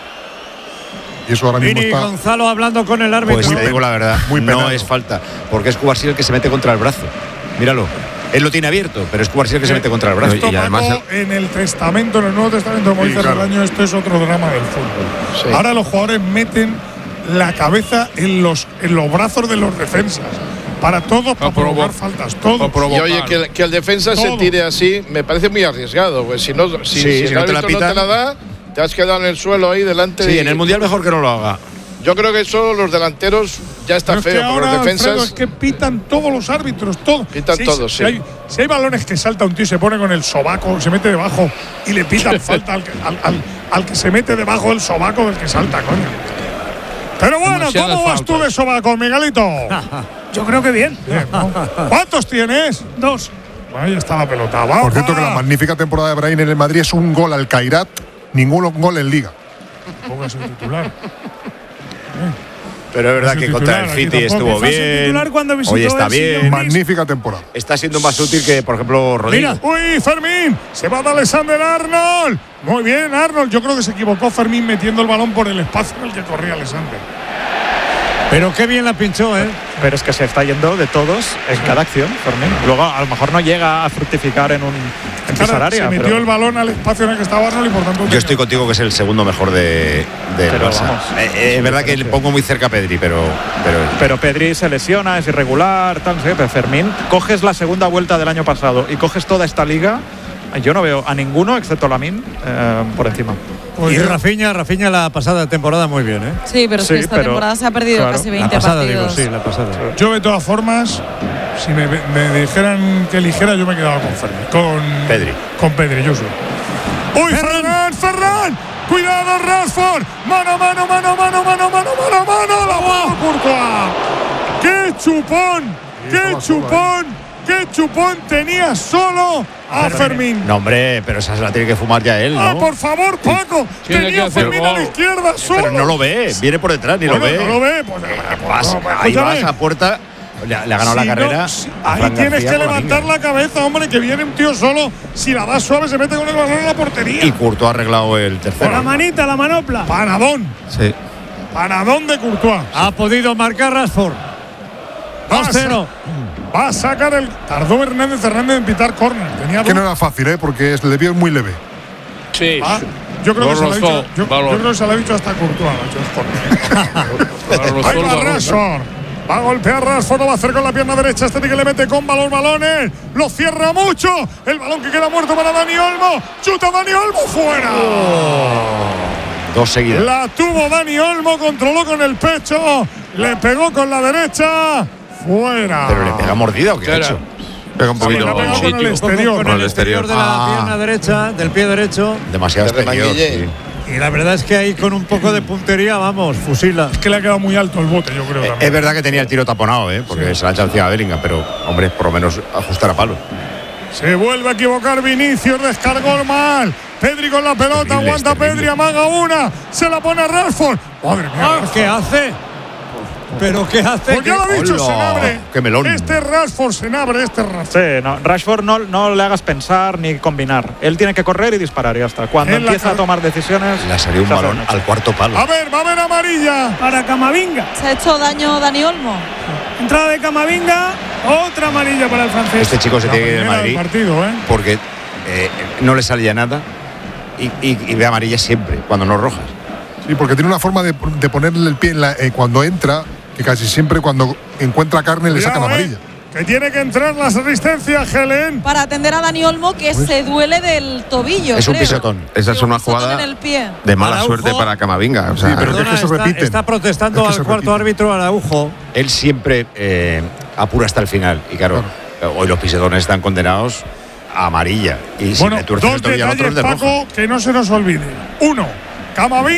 Y eso ahora mismo Vini está. Gonzalo hablando con el árbitro. Pues te digo la verdad, muy no penado. es falta, porque es Cubarsí el que se mete contra el brazo. Míralo. Él lo tiene abierto, pero es Cubarsí el que se mete contra el brazo. Esto, Y además Paco, en el testamento, en el Nuevo Testamento, como Sí, dice claro. Relaño, esto es otro drama del fútbol. Sí. Ahora los jugadores meten la cabeza en los, en los brazos de los defensas. Para todos, para provo- provocar faltas, todos. para provocar. Y oye, que, que el defensa Todo. se tire así, me parece muy arriesgado. Pues si no, si, Sí, si si el no te la árbitro no te pitan. la da, te has quedado en el suelo ahí delante. Sí, de- en el Mundial mejor que no lo haga. Yo creo que solo los delanteros ya está Pero es que feo, pero ahora, los defensas. Alfredo, es que pitan todos los árbitros, todos. Pitan Si- todos, si sí. Hay, si hay balones que salta un tío y se pone con el sobaco, se mete debajo y le pitan falta al que, al, al- al que se mete debajo del sobaco del que salta, coño. Pero bueno, Demasiadas ¿cómo vas tú faltas. de sobaco, Miguelito? Yo creo que bien. Bien, ¿no? ¿Cuántos tienes? Dos. Ahí está la pelota. Vamos. Por cierto, que la magnífica temporada de Brahim en el Madrid es un gol al Kairat, ningún gol en Liga. Póngase el titular. Pero es verdad Es el que contra el titular, aquí City tampoco. estuvo Fue su bien. titular cuando visitó Hoy está el Sillón bien. Mix. Magnífica temporada. Está siendo más útil que, por ejemplo, Rodrigo. Mira. Uy, Fermín. Se va de Alexander Arnold. Muy bien, Arnold. Yo creo que se equivocó Fermín metiendo el balón por el espacio en el que corría Alexander. Pero qué bien la pinchó, ¿eh? Pero es que se está yendo de todos en cada acción, Fermín. Luego a lo mejor no llega a fructificar en un en pisar Claro, área, se metió pero- el balón al espacio en el que estaba Arnold y por tanto. Yo estoy contigo que es el segundo mejor de, de Pero Barça. vamos, Eh, eh, es verdad que le pongo muy cerca a Pedri, pero, pero Pero Pedri se lesiona, es irregular, tal, no sé, pero Fermín, coges la segunda vuelta del año pasado y coges toda esta liga, yo no veo a ninguno, excepto Lamine, eh, por encima. Y Rafinha, Rafinha la pasada temporada muy bien, ¿eh? Sí, pero es Sí, que esta pero- temporada se ha perdido claro. casi La veinte pasada, partidos. digo, sí, la pasada. Yo, de todas formas, si me, me dijeran que eligiera, yo me quedaba con Fermín. Con Pedri. Con Pedri, yo soy. ¡Uy, Ferran! ¡Ferran! ¡Cuidado, Rashford! ¡Mano, mano, mano, mano, mano, mano, mano, mano! ¡La mano, Courtois! ¡Qué chupón! ¡Qué chupón! ¡Qué chupón tenía solo a Fermín! no, hombre, pero esa se la tiene que fumar ya él, ¡Ah, ¿no? por favor, Paco! Tiene que Tenía a hacer Fermín a la gol. izquierda solo. Pero no lo ve, viene por detrás, ni Bueno, lo ve. no lo ve, pues, ¿Qué pues, pasa? no, pues, Ahí escúchame. vas a puerta, le, le ha ganado Si la no, carrera. si- a ahí Fran tienes García que con la levantar pinga. la cabeza, hombre, que viene un tío solo. Si la da suave, se mete con el balón en la portería. Y Courtois ha arreglado el tercero. La manita, la manopla. Panadón. Sí. Panadón de Courtois. Ha podido marcar Rashford. dos cero. Va a sacar el. Tardó Hernández Hernández en pitar córner. Tenía Que no dos. era fácil, ¿eh? Porque es, le vio muy leve. Sí. Ah, yo creo Lo que se lo ha rozó, dicho. Yo, balón. yo creo que se lo ha dicho hasta Courtois. macho, es córner. Lo rozó Ahí el va balón. Rashford. Va a golpear Rashford, lo va a hacer con la pierna derecha. Este que le mete con balón, balones. Lo cierra mucho. El balón que queda muerto para Dani Olmo. Chuta Dani Olmo fuera. Dos seguidas. La tuvo Dani Olmo, controló con el pecho. Le pegó con la derecha. Fuera. Pero le pega mordida o qué ha Espera. hecho. Pega un Sí, poquito. le ha pegado con el Con, exterior. con Con el el exterior exterior. de la Ah. pierna derecha, del pie derecho. Demasiado De exterior. remanguille. Sí. Y la verdad es que ahí con un poco de puntería, vamos, fusila. Es que le ha quedado muy alto el bote, yo creo. Eh, también. Es verdad que tenía el tiro taponado, ¿eh? Porque se la ha echado encima a Bellingham, pero, hombre, por lo menos ajustar a palo. Se vuelve a equivocar Vinicius, descargó mal. Pedri con la pelota, Terrible, aguanta es terrible. Pedri, amaga una, se la pone a Rashford. Madre mía, Ah, Rashford. ¿qué hace? Pero ¿qué hace? Pues ya lo ha dicho Senabre. ¡Qué melón! Este Rashford, Senabre, este Rashford. Sí, no, Rashford no, no le hagas pensar ni combinar. Él tiene que correr y disparar y ya está. Cuando En la empieza a car- tomar decisiones. Le salió un se hace balón noche. al cuarto palo. A ver, va a haber amarilla. Para Camavinga. Se ha hecho daño Dani Olmo. Entrada de Camavinga. Otra amarilla para el francés. Este chico se La tiene que ir de primera del Madrid partido, ¿eh? porque eh, no le sale ya nada y, y, y ve amarilla siempre, cuando no rojas. Sí, porque tiene una forma de, de ponerle el pie en la, eh, cuando entra, que casi siempre cuando encuentra carne le sacan Cuidado, amarilla. eh, que tiene que entrar las asistencias, Helen. Para atender a Dani Olmo, que se duele del tobillo. Es un creo. pisotón. Esa es una Pisotón jugada en el pie. de mala Araujo. suerte para Camavinga. O sea, Sí, pero es que se está, repiten. está protestando Es que al se cuarto repiten. árbitro Araujo. Él siempre eh, apura hasta el final. Y claro, hoy los pisetones están condenados a amarilla. Y si Bueno, le tuerces el dos tobillo al otro es detalles, de roja. Paco, que no se nos olvide. Uno, Camavinga.